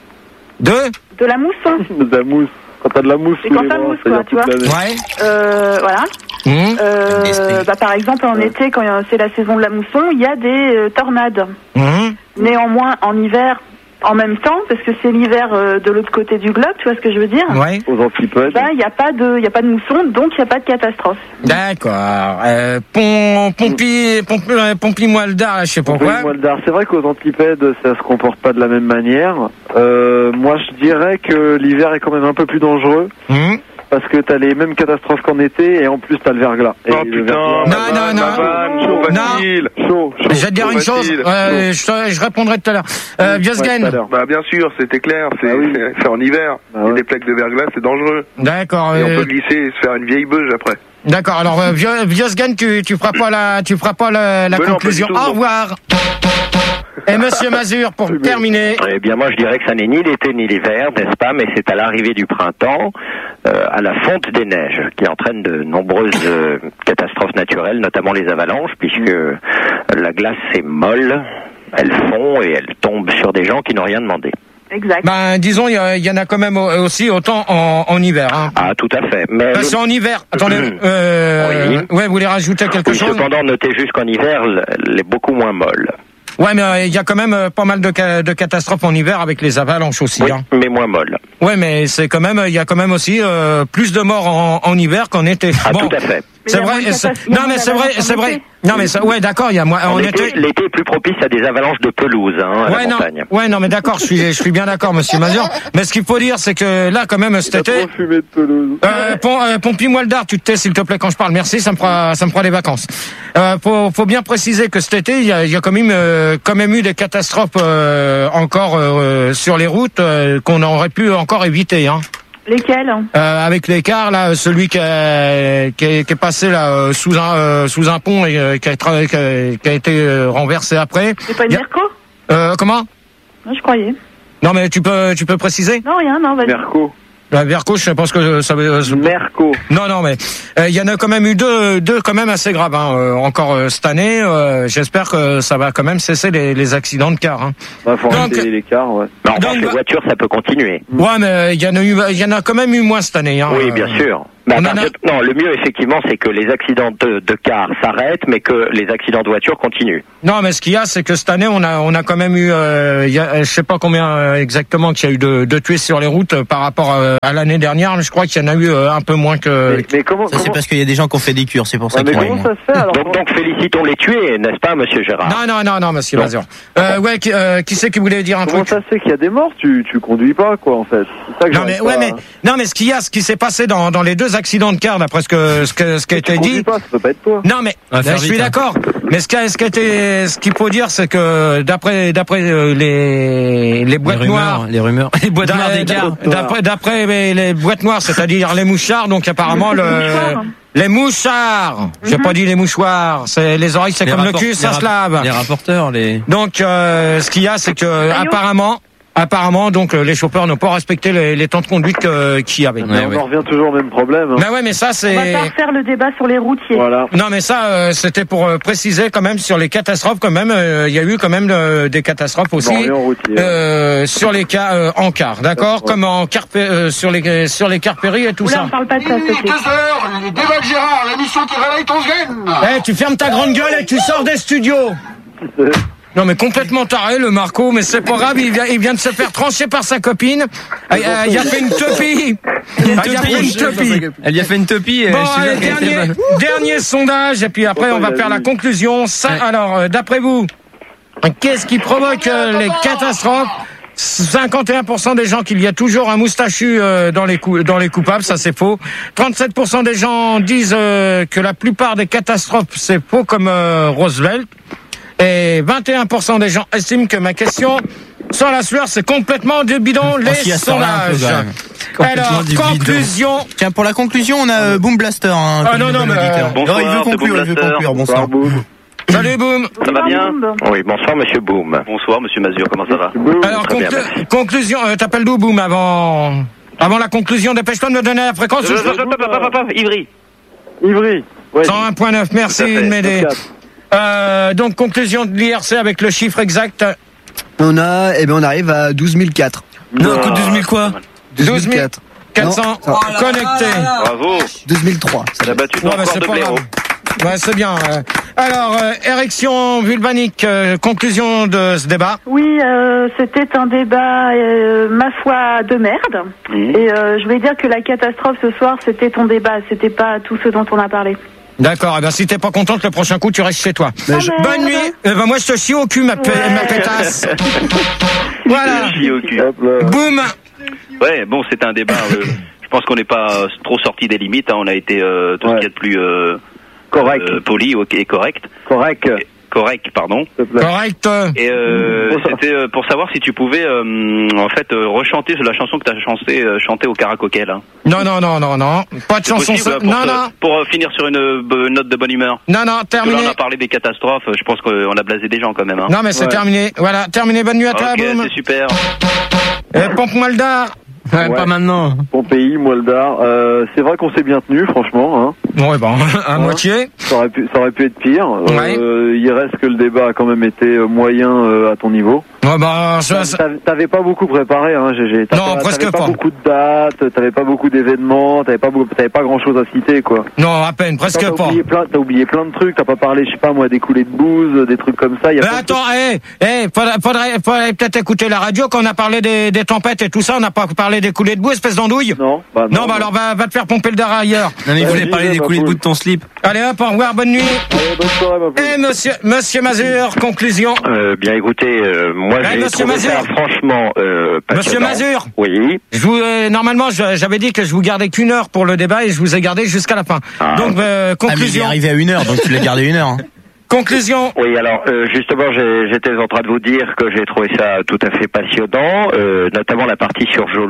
Deux? De la mousson. De la mousse. Quand t'as de la mousse Et sous quand les ça bras, mousse, c'est-à-dire quoi, tu toute vois. l'année. Ouais. Euh, voilà. Hum. Euh, bah, par exemple, en été, quand c'est la saison de la mousson, il y a des euh, tornades. Hum. Néanmoins, en hiver, en même temps, parce que c'est l'hiver euh, de l'autre côté du globe, tu vois ce que je veux dire? Ouais. Aux antipodes. Bah, il n'y a pas de, il y a pas de mousson, donc il n'y a pas de catastrophe. D'accord. Euh, pom, pompi, pompi, euh, pompi Moildar, je sais pas Oui, quoi. Moildar. C'est vrai qu'aux Antipèdes, ça se comporte pas de la même manière. Euh, moi, je dirais que l'hiver est quand même un peu plus dangereux. Hum. Parce que t'as les mêmes catastrophes qu'en été et en plus t'as le verglas. Et Oh le putain, verglas- Non, non, non. vanne, chaud, Non. facile. Chaud, chaud. Je vais te dire une chose, facile. euh, je, je répondrai tout à l'heure. Euh, Ouais, Vieux-Sgen. tout à l'heure. Bah bien sûr, c'était clair, c'est Ah oui. c'est- c'est en hiver. Ah Il y a ouais. des plaques de verglas, c'est dangereux. D'accord. Et on euh, peut glisser et se faire une vieille beuge après. D'accord. Alors, euh, Vieux- Vieux-Sgen, tu, tu feras pas la, tu feras pas la, la Mais non, conclusion. pas du tout, Au non. revoir. Et Monsieur Mazur, pour terminer. Eh bien, moi, je dirais que ça n'est ni l'été ni l'hiver, n'est-ce pas, mais c'est à l'arrivée du printemps, euh, à la fonte des neiges, qui entraîne de nombreuses euh, catastrophes naturelles, notamment les avalanches, puisque la glace est molle, elle fond et elle tombe sur des gens qui n'ont rien demandé. Exact. Ben, disons, il y, a- il y en a quand même au- aussi autant en, en hiver. Hein. Ah, tout à fait. Mais Parce qu'en hiver, attendez, euh, Oui. ouais, vous voulez rajouter quelque oui, chose? cependant, notez juste qu'en hiver, elle est beaucoup moins molle. Ouais, mais euh, il y a quand même euh, pas mal de, ca- de catastrophes en hiver avec les avalanches aussi. Oui, Hein. mais moins molle. Ouais, mais c'est quand même, il y a quand même aussi euh, plus de morts en, en hiver qu'en été. Ah, Bon, tout à fait. Mais c'est il y a vrai. moins de c'est- catastrophes- il y a Non, moins mais c'est vrai, d'avalanches en c'est vrai. été. Non, mais ça, ouais, d'accord. Il y a moins En en été, été. l'été est plus propice à des avalanches de pelouse, hein, à Ouais, la non, montagne. ouais, non, mais d'accord, je suis, je suis bien d'accord, Monsieur Mazur. Mais ce qu'il faut dire, c'est que là, quand même, cet T'as été, trop fumé de pelouse. euh, pom, euh, Pompi Moildar, tu te tais, s'il te plaît, quand je parle. Merci, ça me fera, ça me fera des vacances. Euh, faut, faut bien préciser que cet été, il y a, il y a quand même, euh, quand même eu des catastrophes euh, encore euh, sur les routes euh, qu'on aurait pu encore éviter, hein. Lesquels? Euh, avec l'écart là, celui qui, a, qui, est, qui est passé là euh, sous un euh, sous un pont et euh, qui, a, tra- qui, a, qui a été euh, renversé après. C'est pas une Y a- Merco? Euh, comment? Non, je croyais. Non mais tu peux tu peux préciser? Non, rien, non, vas-y. Merco. La Merco, je pense que ça veut. Merco. Non, non, mais il euh, y en a quand même eu deux, deux quand même assez graves. Hein, euh, encore euh, cette année, euh, j'espère que ça va quand même cesser les, les accidents de car. Hein. Bah, faut arrêter les cars, ouais. Non, donc, les voitures, ça peut continuer. Ouais, mais il y en a eu, il y en a quand même eu moins cette année. Hein, oui, bien euh, sûr. Mais à partir de... Non, le mieux effectivement, c'est que les accidents de, de cars s'arrêtent, mais que les accidents de voitures continuent. Non, mais ce qu'il y a, c'est que cette année, on a, on a quand même eu, euh, y a, je sais pas combien euh, exactement qu'il y a eu de, de tués sur les routes euh, par rapport euh, à l'année dernière. Je crois qu'il y en a eu euh, un peu moins que. Mais, mais comment, ça comment... c'est parce qu'il y a des gens qui ont fait des cures, c'est pour ça. Ouais, mais comment ça se fait alors? Donc, donc félicitons les tués, n'est-ce pas, Monsieur Gérard? Non, non, non, non, Monsieur Mazur. Euh, ouais, qui, euh, qui c'est qui voulait dire un comment truc? Comment ça se fait qu'il y a des morts? Tu, tu conduis pas, quoi, en fait. C'est ça que non mais ouais, pas... mais non, mais ce qu'il y a, ce qui s'est passé dans dans les deux accidents de car, d'après ce que ce que ce qui a été dit. Pas, ça peut pas être toi. Non mais là, je suis d'accord. Hein. Mais ce qui a, ce qui a été, ce qu'il faut dire, c'est que d'après d'après euh, les les boîtes les rumeurs, noires, les rumeurs, les boîtes noires des cars. D'après d'après les, les boîtes noires, c'est-à-dire les mouchards, donc apparemment le les mouchards. J'ai mm-hmm. pas dit les mouchoirs. C'est les oreilles, c'est comme rapport, le cul, ça se lave. Les rapporteurs, les. Donc euh, ce qu'il y a, c'est que apparemment. Apparemment, donc les chauffeurs n'ont pas respecté les, les temps de conduite euh, qu'il y avait. Ouais, on ouais. en revient toujours au même problème. Hein. Mais ouais, mais ça c'est. On va pas refaire le débat sur les routiers. Voilà. Non, mais ça euh, c'était pour euh, préciser quand même sur les catastrophes. Quand même, il euh, y a eu quand même euh, des catastrophes aussi routier, euh, ouais. sur les cas euh, en car, d'accord, comme en car euh, sur les sur les cars péri et tout Oula, ça. on parle pas de ça. deux heures, les débats de Gérard, l'émission qui réveille ton gène. Eh, hey, tu fermes ta grande gueule et tu sors des studios. Non mais complètement taré le Marco, mais c'est pas grave, il vient, il vient de se faire trancher par sa copine. Il a, il a fait une topie. Il a fait une topie. Elle y a fait une topie. Bon, allez, dernier, dernier sondage et puis après on va faire la conclusion. Ça, alors, euh, d'après vous, qu'est-ce qui provoque euh, les catastrophes? cinquante et un pour cent des gens qu'il y a toujours un moustachu euh, dans les cou- dans les coupables, ça c'est faux. trente-sept pour cent des gens disent euh, que la plupart des catastrophes c'est faux comme euh, Roosevelt. Et vingt et un pour cent des gens estiment que ma question sans la sueur, c'est complètement du bidon, les sondages. Alors, conclusion. Bidon. Tiens, pour la conclusion, on a euh, Boom Blaster. Hein, ah non, non, mais... Bonsoir, non, il veut conclure, il veut conclure. Bonsoir, Boom. Salut, Boom. Ça va bien? Oui, bonsoir, Monsieur Boom. Bonsoir, Monsieur Mazur, comment ça va? Alors, conclu... bien, conclusion, euh, t'appelles d'où, Boom, avant... Avant la conclusion, dépêche-toi de me donner la fréquence. Ivry. Ivry. cent un virgule neuf, merci de m'aider. Euh, donc conclusion de l'I R C avec le chiffre exact. On a, eh ben on arrive à douze mille quatre. Non, non douze mille quoi? douze mille quatre cents connectés. Bravo. douze mille trois. Ça a battu ton ouais, record de blaireau. Ouais, c'est bien. Alors, euh, érection vulvanique, euh, conclusion de ce débat. Oui, euh, c'était un débat, euh, ma foi, de merde. Mmh. Et euh, je vais dire que la catastrophe ce soir, c'était ton débat, c'était pas tout ce dont on a parlé. D'accord, eh ben si t'es pas contente, le prochain coup tu restes chez toi. Ah je... Bonne nuit. Eh ben moi je te chie au cul, ma, p... ouais. ma pétasse. Voilà. Je chie au cul. Boum. Ouais, bon, c'était un débat. Euh, je pense qu'on n'est pas trop sorti des limites. Hein, on a été euh, tout ouais. ce qu'il y a de plus euh, correct, euh, poli et correct. Correct. Et, correct, pardon. Correct. Et euh, c'était euh, pour savoir si tu pouvais euh, en fait euh, rechanter la chanson que tu as chanté, euh, chanté au karaoké là. Non non non non non, pas de c'est chanson. Possible, non pour, non. Pour euh, finir sur une euh, note de bonne humeur. Non non, terminé. Là, on a parlé des catastrophes. Je pense qu'on a blasé des gens quand même. Hein. Non mais c'est ouais. terminé. Voilà, terminé. Bonne nuit à toi, okay, Boum. C'est super. Et pompe Moldar. Ouais, ouais. Pas maintenant. Pompéi, Moldar. Euh, c'est vrai qu'on s'est bien tenu, franchement. Hein. Ouais, bon, à ouais. moitié. Ça aurait pu, ça aurait pu être pire. Ouais. Euh, il reste que le débat a quand même été moyen euh, à ton niveau. Ouais, bah, ça, t'avais, t'avais pas beaucoup préparé, hein, G G. T'avais, non, presque t'avais pas. pas. beaucoup de dates, t'avais pas beaucoup d'événements, t'avais pas, t'avais pas grand chose à citer, quoi. Non, à peine, presque t'as pas. Oublié plein, t'as oublié plein de trucs, t'as pas parlé, je sais pas moi, des coulées de bouse, des trucs comme ça. Y a Mais attends, hé, hé, hey, faudrait, faudrait, faudrait peut-être écouter la radio quand on a parlé des, des tempêtes et tout ça, on n'a pas parlé des coulées de boue, espèce d'andouille. Non, bah non. Non, bah alors va, va te faire pomper le dard ailleurs. Non, mais il voulait parler des coulées de boue de ton slip. Allez hop, au revoir, bonne nuit. Allez, bonne soirée, ma poule. Et monsieur, monsieur Mazur, conclusion. Euh, bien écoutez, euh, moi ouais, j'ai trouvé Mazur. ça franchement euh, Monsieur Mazur. Oui. Je vous, euh, normalement, je, j'avais dit que je vous gardais qu'une heure pour le débat et je vous ai gardé jusqu'à la fin. Ah. Donc, euh, conclusion. Ah, mais il est arrivé à une heure, donc tu l'as gardé une heure. Hein. Conclusion. Oui, alors euh, justement, j'ai, j'étais en train de vous dire que j'ai trouvé ça tout à fait passionnant, euh, notamment la partie sur Jolo.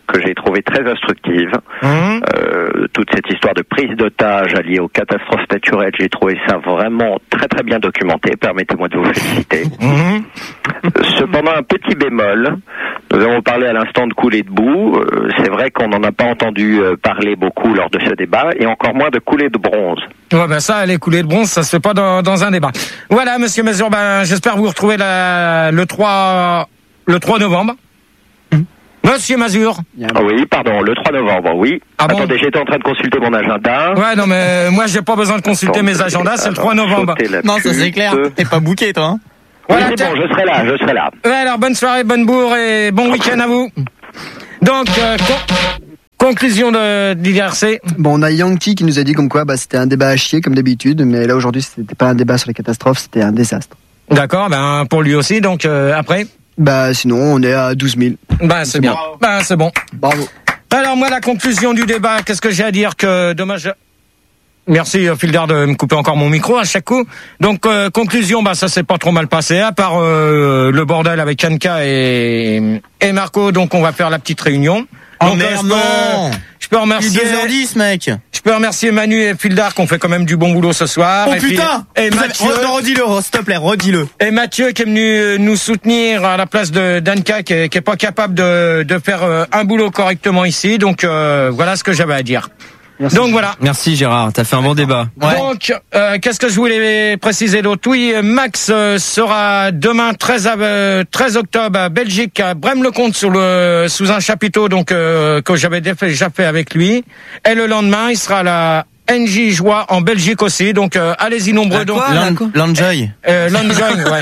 que j'ai trouvée très instructive. Mmh. Euh, toute cette histoire de prise d'otages alliée aux catastrophes naturelles, j'ai trouvé ça vraiment très très bien documenté. Permettez-moi de vous féliciter. Mmh. Cependant, un petit bémol. Nous avons parlé à l'instant de coulée de boue. Euh, c'est vrai qu'on n'en a pas entendu euh, parler beaucoup lors de ce débat, et encore moins de coulée de bronze. Ouais, ben ça, les coulées de bronze, ça se fait pas dans, dans un débat. Voilà, Monsieur Mazur, ben j'espère vous retrouver la, le trois le trois novembre. Monsieur Mazur. Oui, pardon, le trois novembre, oui. Ah bon? Attendez, j'étais en train de consulter mon agenda. Ouais, non, mais moi, j'ai pas besoin de consulter mes agendas, c'est le trois novembre. Non, ça c'est clair. T'es pas booké, toi, hein? Voilà, oui, c'est bon, je serai là, je serai là. Ouais, alors, bonne soirée, bonne bourre et bon week-end à vous. Donc, euh, con- conclusion de, de l'I R C. Bon, on a Yankee qui nous a dit comme quoi, bah, c'était un débat à chier, comme d'habitude, mais là, aujourd'hui, c'était pas un débat sur les catastrophes, c'était un désastre. D'accord, ben, pour lui aussi, donc, euh, après? Bah, sinon, on est à douze mille. Bah, c'est, c'est bien. Bravo. Bah, c'est bon. Bravo. Alors, moi, la conclusion du débat, qu'est-ce que j'ai à dire que, dommage. Merci, Fildar, de me couper encore mon micro à chaque coup. Donc, euh, conclusion, bah, ça s'est pas trop mal passé, à part, euh, le bordel avec Anka et, et Marco. Donc, on va faire la petite réunion. Oh donc, merde, euh, je, peux, non je peux remercier. deux heures dix, mec. Je peux remercier Manu et Fildar qui ont fait quand même du bon boulot ce soir. Oh et putain! Puis, et Mathieu. Redis-le, s'il te plaît, redis-le. Et Mathieu qui est venu nous soutenir à la place de d'Anka qui est, qui est pas capable de, de faire un boulot correctement ici. Donc, euh, voilà ce que j'avais à dire. Merci. Donc voilà. Merci Gérard, t'as fait un bon débat. Ouais. Donc, euh, qu'est-ce que je voulais préciser d'autre? Oui, Max euh, sera demain treize, euh, treize octobre à Belgique, à Braine-le-Comte, sur le, sous un chapiteau donc euh, que j'avais déjà fait avec lui. Et le lendemain, il sera à la N J Joie en Belgique aussi. Donc euh, allez-y nombreux. Donc L'Enjoy. Euh, L'Enjoy, ouais.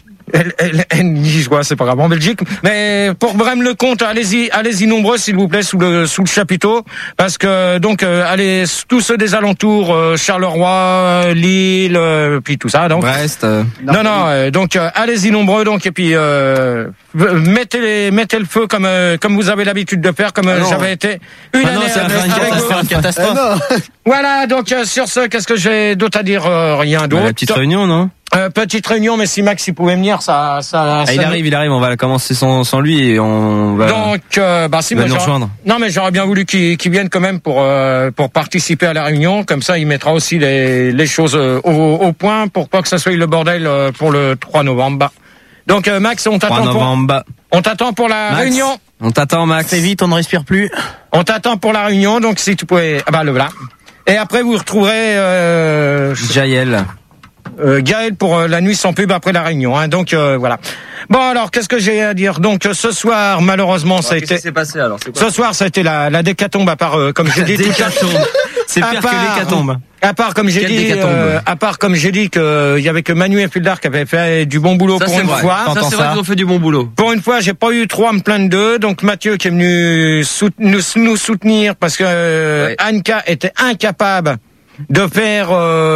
N J Joie, c'est pas grave, en Belgique. Mais pour Braine-le-Comte, allez-y, allez-y nombreux, s'il vous plaît, sous le sous le chapiteau, parce que donc euh, allez tous ceux des alentours, euh, Charleroi, Lille, euh, puis tout ça. Donc Brest. Euh... Non, non. Euh, donc euh, allez-y nombreux, donc et puis euh, mettez les mettez le feu comme euh, comme vous avez l'habitude de faire, comme euh, ah j'avais été une ah année non, c'est avec, une catastrophe. avec Une catastrophe. Ah voilà. Donc euh, sur ce, qu'est-ce que j'ai d'autre à dire? euh, Rien d'autre. Bah, la petite réunion, non? Euh, petite réunion, mais si Max il pouvait venir, ça, ça. Ah, ça il arrive, il arrive. On va commencer sans, sans lui et on va. Donc, euh, bah si il va moi nous rejoindre. Non, mais j'aurais bien voulu qu'il, qu'il vienne quand même pour euh, pour participer à la réunion. Comme ça, il mettra aussi les les choses au, au point pour pas que ça soit le bordel pour le trois novembre. Donc, euh, Max, on t'attend pour. On t'attend pour la Max, réunion. On t'attend, Max. C'est vite, on ne respire plus. On t'attend pour la réunion. Donc, si tu pouvais, ah bah le voilà. Et après, vous retrouverez euh, Jaël. Euh, Gaël pour euh, la nuit sans pub après la réunion. Hein, donc euh, voilà. Bon alors qu'est-ce que j'ai à dire? Donc euh, ce soir malheureusement alors, ça a été. Qu'est-ce qui s'est passé alors? C'est quoi, ce soir ça a été la, la décatombe à part euh, comme j'ai dit. Décatombe. C'est pire part, que l'hécatombe. À part comme j'ai Quelle dit, euh, à part comme j'ai dit que il y avait que Manu et Fildar qui avaient fait du bon boulot ça, pour une vrai. fois. Ça c'est vrai qu'ils ont fait du bon boulot. Pour une fois j'ai pas eu trop à me plaindre d'eux. Donc Mathieu qui est venu sout- nous, nous soutenir parce que euh, ouais. Anka était incapable de faire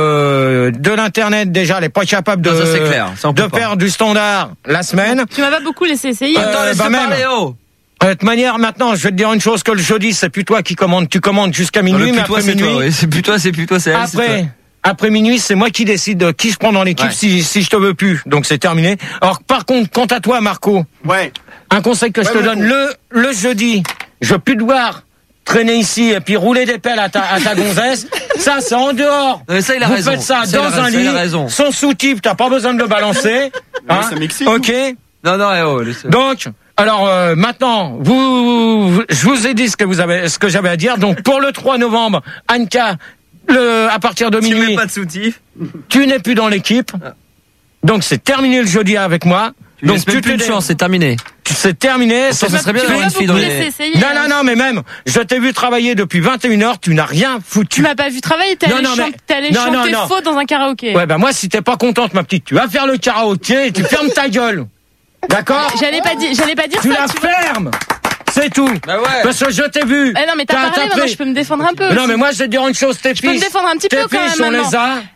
euh, de l'internet déjà, elle est pas capable de non, ça, c'est clair. Ça, de faire pas. Du standard la semaine. Tu m'as pas beaucoup laissé essayer. Euh, Attends, laisse bah parler, oh. De toute manière, maintenant, je vais te dire une chose, que le jeudi, c'est plus toi qui commandes, tu commandes jusqu'à minuit, non, mais après toi, minuit. Toi, oui. C'est plus toi, c'est plus toi, c'est elle. Après, c'est toi. Après minuit, c'est moi qui décide de qui je prends dans l'équipe ouais. si, si je te veux plus. Donc c'est terminé. Alors par contre, quant à toi, Marco. Ouais. Un conseil que ouais, je te donne, le, le jeudi, je veux plus devoir traîner ici et puis rouler des pelles à ta, à ta gonzesse. Ça, c'est en dehors. Mais ça, il a Vous raison. faites ça, ça dans un lit, sans sous-type, t'as pas besoin de le balancer. Hein, ça m'excite. Ok. Non, non, eh, oh, laisse... Donc, alors euh, maintenant, vous, vous, je vous ai dit ce que vous avez, ce que j'avais à dire. Donc pour le trois novembre, Anka, le, à partir de minuit, tu mets pas de sous-type. Tu n'es plus dans l'équipe. Donc c'est terminé le jeudi avec moi. Tu donc tu plus de chance, c'est terminé. C'est terminé. Ça, ça serait bien d'avoir une fille dans les... Non, non, non, mais même, je t'ai vu travailler depuis vingt et une heures, tu n'as rien foutu. Tu m'as pas vu travailler, t'es allé, non, chante, t'es allé non, chanter non, non. faux dans un karaoké. Ouais, bah moi, si t'es pas contente, ma petite, tu vas faire le karaoké et tu fermes ta gueule. D'accord? J'allais pas dire, j'allais pas dire tu ça. La tu la fermes! C'est tout. Bah ouais. Parce que je t'ai vu. Eh non, mais t'as, t'as parlé, maintenant je peux me défendre un peu. Non, mais moi, je vais te dire une chose, tes je fiches. Je peux me défendre un petit peu quand même. Tes fiches, on les a.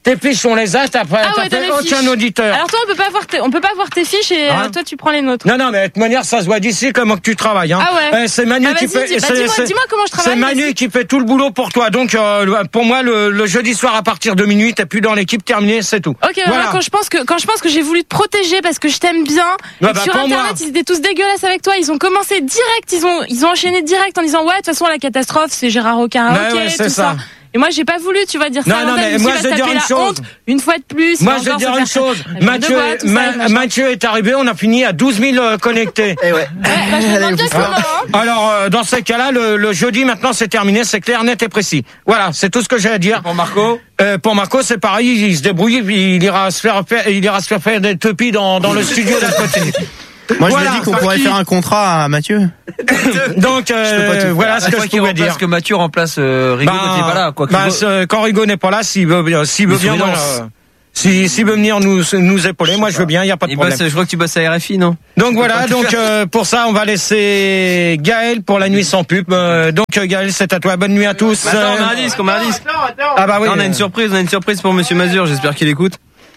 tes fiches, on les a, t'as pas, Ah t'as ouais, t'as fait les aucun fiches. auditeur. Alors toi, on peut pas voir tes, on peut pas voir tes fiches et Hein euh, toi, tu prends les nôtres. Non, non, mais de toute manière, ça se voit d'ici comment que tu travailles. Hein. Ah ouais. Eh, c'est Manu Bah, qui vas-y, fait. dis- bah, c'est- dis-moi- c'est- dis-moi comment je travaille, C'est Manu vas-y. qui fait tout le boulot pour toi. Donc, euh, pour moi, le, le jeudi soir à partir de minuit, t'es plus dans l'équipe, terminé, c'est tout. Ok, voilà. Quand je pense que quand je pense que j'ai voulu te protéger parce que je t'aime bien. Ouais, et que bah, sur pas internet, moi. ils étaient tous dégueulasses avec toi. Ils ont commencé direct. Ils ont ils ont enchaîné direct en disant ouais, de toute façon la catastrophe, c'est Gérard au karaoké, Bah ouais, c'est tout ça. ça. Et moi, j'ai pas voulu, tu vas dire ça. Non, à non, l'antenne, mais je me moi, suis je vais dit, dire va une se taper la chose. honte une fois de plus. Moi, il je va vais dire encore une se faire chose. ça. Mathieu, De quoi, tout ça, Ma- machin. Mathieu est arrivé, on a fini à douze mille euh, connectés. Et ouais. Ouais, bah, je me demande bien comment, hein. Alors, euh, dans ces cas-là, le, le jeudi, maintenant, c'est terminé, c'est clair, net et précis. Voilà, c'est tout ce que j'ai à dire. Pour Marco euh, Pour Marco, c'est pareil, il, il se débrouille, puis il ira se faire, faire- il ira se faire faire des tupis dans, dans le studio d'à côté. Moi, Voilà. je me dis qu'on pourrait faire un contrat à Mathieu. Donc, euh, voilà ce que je pouvais dire. Parce que Mathieu remplace euh, Rigaud Bah, quand il est pas là. Quoi, que bah, Rigaud- ce- quand Rigaud n'est pas là, s'il veut, bien- s'il veut Mais bien, sous moi, silence. euh, si- s'il veut venir nous, nous épauler, moi je veux bien, il y a pas de Il problème. bosse, je crois que tu bosses à R F I, non? Donc voilà, donc euh, pour ça, on va laisser Gaël pour la nuit sans pub. Euh, donc euh, Gaël, c'est à toi. Bonne nuit à tous. Bah, attends, on a un Euh, disque, on a un disque. Ah bah oui. Non, on a une euh, surprise, on a une surprise pour Monsieur Mazur. J'espère qu'il écoute.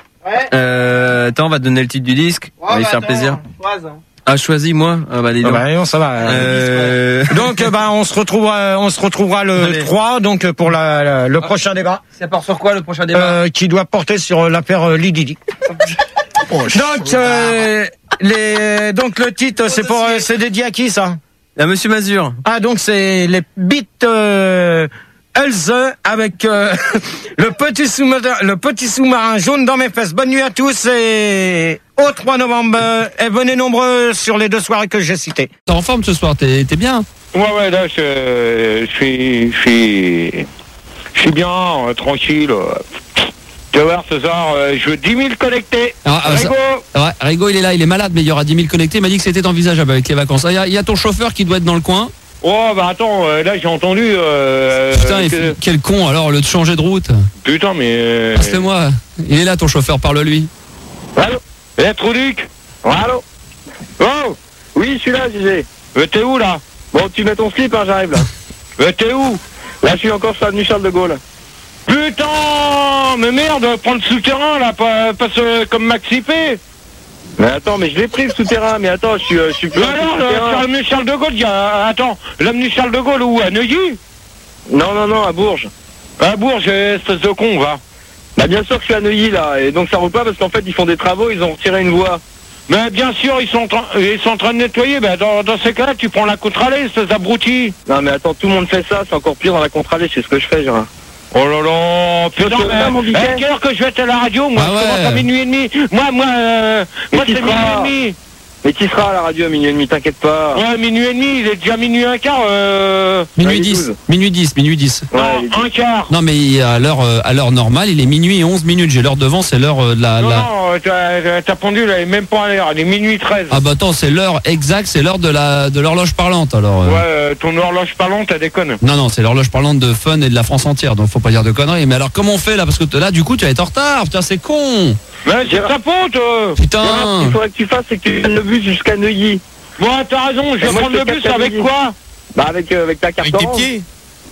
Euh, attends, on va te donner le titre du disque. On va lui faire plaisir. Ah, choisis moi. Ah bah dis ah donc. bah non, ça va. Euh... Donc euh, bah on se retrouvera, on se retrouvera le Allez. trois, donc euh, pour la, la- le prochain débat, Ça part sur quoi le prochain débat? euh, qui doit porter sur euh, l'affaire euh, Lididi. Donc euh, les, donc le titre, c'est pour, euh, c'est dédié à qui ça? À Monsieur Mazur. Ah donc c'est les Beat euh, Else avec euh, le petit sous-marin, le petit sous-marin jaune dans mes fesses. Bonne nuit à tous et au trois novembre euh, et venez nombreux sur les deux soirées que j'ai citées. T'es en forme ce soir, t'es t'es bien. Ouais, ouais, là, je, je suis, je suis, je suis bien, euh, tranquille. euh. Tu vas voir, ce soir, euh, je veux dix mille connectés. Ah, ah, Rigaud. ça- ouais, Rigaud, il est là, il est malade, mais il y aura dix mille connectés. Il m'a dit que c'était envisageable avec les vacances. Ah, Il y, a- il y a ton chauffeur qui doit être dans le coin. Oh, bah attends, euh, là, j'ai entendu... Euh, Putain, euh, il que- fait- quel con alors, au lieu de changer de route. Putain, mais... Euh... Passe-le-moi. Il est là, ton chauffeur, parle-lui. Allô. Eh, Trouduc. Allô. Oh. Oui, je suis là, J G. T'es où, là? Bon, tu mets ton slip, hein, j'arrive, là. Euh, T'es où? Là, je suis encore sur l'avenue Charles de Gaulle. Putain. Mais merde, prends le souterrain, là, pas, pas ce- comme Maxi P. Mais attends, mais je l'ai pris le souterrain, mais attends, je suis, euh, je suis plus... Alors, euh, sur l'avenue Charles de Gaulle, il y a... Attends, l'avenue Charles de Gaulle où? À Neuilly? Non, non, non, à Bourges. À Bourges, espèce de con, va. Bah bien sûr que je suis à Neuilly, là, et donc ça roule pas parce qu'en fait, ils font des travaux, ils ont retiré une voie. Mais bien sûr, ils sont, en train- ils sont en train de nettoyer, bah dans, dans ces cas-là, tu prends la contre-allée, ces abrutis. Non, mais attends, tout le monde fait ça, c'est encore pire dans la contre-allée, c'est ce que je fais, genre. Oh là là, putain, Toi, tu veux pas, mon mais, biquet à quelle heure que je vais être à la radio, moi, Ah je ouais. commence à minuit et demi. Moi, moi, euh, Mais moi qui c'est minuit sera et demi. Mais qui sera à la radio à minuit et demi, t'inquiète pas. Ouais, minuit et demi, il est déjà minuit un quart, euh... Minuit Ouais, dix. douze. Minuit dix, minuit dix. Non, un quart. Non, mais à l'heure euh, à l'heure normale, il est minuit et onze minutes. J'ai l'heure devant, c'est l'heure euh, de la. Non, la- non, ta, ta pendule, elle est même pas à l'heure, elle est minuit treize. Ah bah attends, c'est l'heure exacte, c'est l'heure de la de l'horloge parlante alors. euh. Ouais, euh, ton horloge parlante, t'as déconne. Non non, c'est l'horloge parlante de Fun et de la France entière, donc faut pas dire de conneries. Mais alors comment on fait là, parce que t- là du coup tu vas être en retard, putain c'est con. Mais c'est ta faute euh. Putain. Ce qu'il faudrait que tu fasses, c'est que tu viennes le bus jusqu'à Neuilly. Bon, t'as raison, je vais Et moi, prendre je te le bus capte à avec Neuilly. quoi? Bah avec, euh, avec ta carte Avec tes orange. pieds.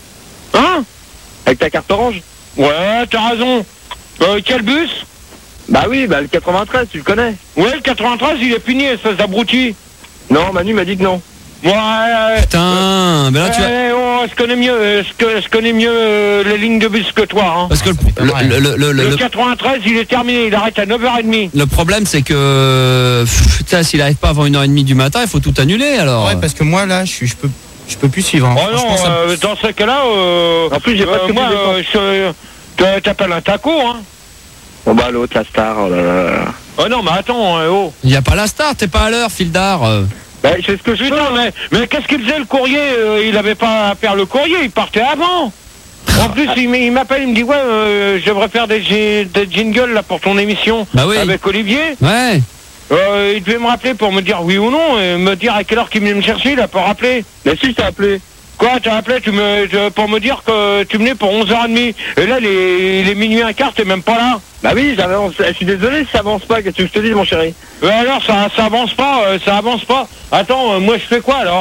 Hein? Avec ta carte orange. Ouais, t'as raison. Euh, quel bus? Bah oui, bah le quatre-vingt-treize, tu le connais. Ouais, le quatre-vingt-treize, il est fini, espèce d'abruti. Non, Manu m'a dit que non. Ouais, ouais. Putain, ben là tu vas. Ouais, oh, je connais mieux, euh, je, co- je connais mieux euh, les lignes de bus que toi. Hein. Parce que le, le, le, le, Le le- quatre-vingt-treize, il est terminé, il arrête à neuf heures trente. le problème c'est que pff, putain, s'il arrive pas avant une heure trente du matin, il faut tout annuler alors. Ouais, parce que moi là, je suis, je peux, je peux plus suivre. hein. Oh non, Franchement, ça me- euh, dans ce cas-là, euh, En plus, j'ai pas de euh, copie moi, de euh, je te- t'appelles un taco, hein. Bon bah l'autre, la star, oh là là. Oh non, mais attends, hein, oh. Il y a pas la star, t'es pas à l'heure, fil d'art. euh. Bah je sais ce que je fais. Putain, mais, mais qu'est-ce qu'il faisait le courrier? euh, Il avait pas à faire le courrier, il partait avant. En plus, il m- il m'appelle, il me dit ouais, euh, je devrais faire des, gi- des jingles là pour ton émission Bah oui. avec Olivier. Ouais. Euh, il devait me rappeler pour me dire oui ou non, et me dire à quelle heure qu'il venait me chercher, il a pas rappelé. Mais si, je t'ai appelé. Quoi, t'as appelé tu me, je- pour me dire que tu venais pour onze heures trente. Et là, il est, il est minuit un quart, t'es même pas là. Bah oui, j'avance. Je suis désolé si ça avance pas, qu'est-ce que je te dis, mon chéri? Euh, alors, ça, ça avance pas, euh, ça avance pas. Attends, euh, moi je fais quoi alors?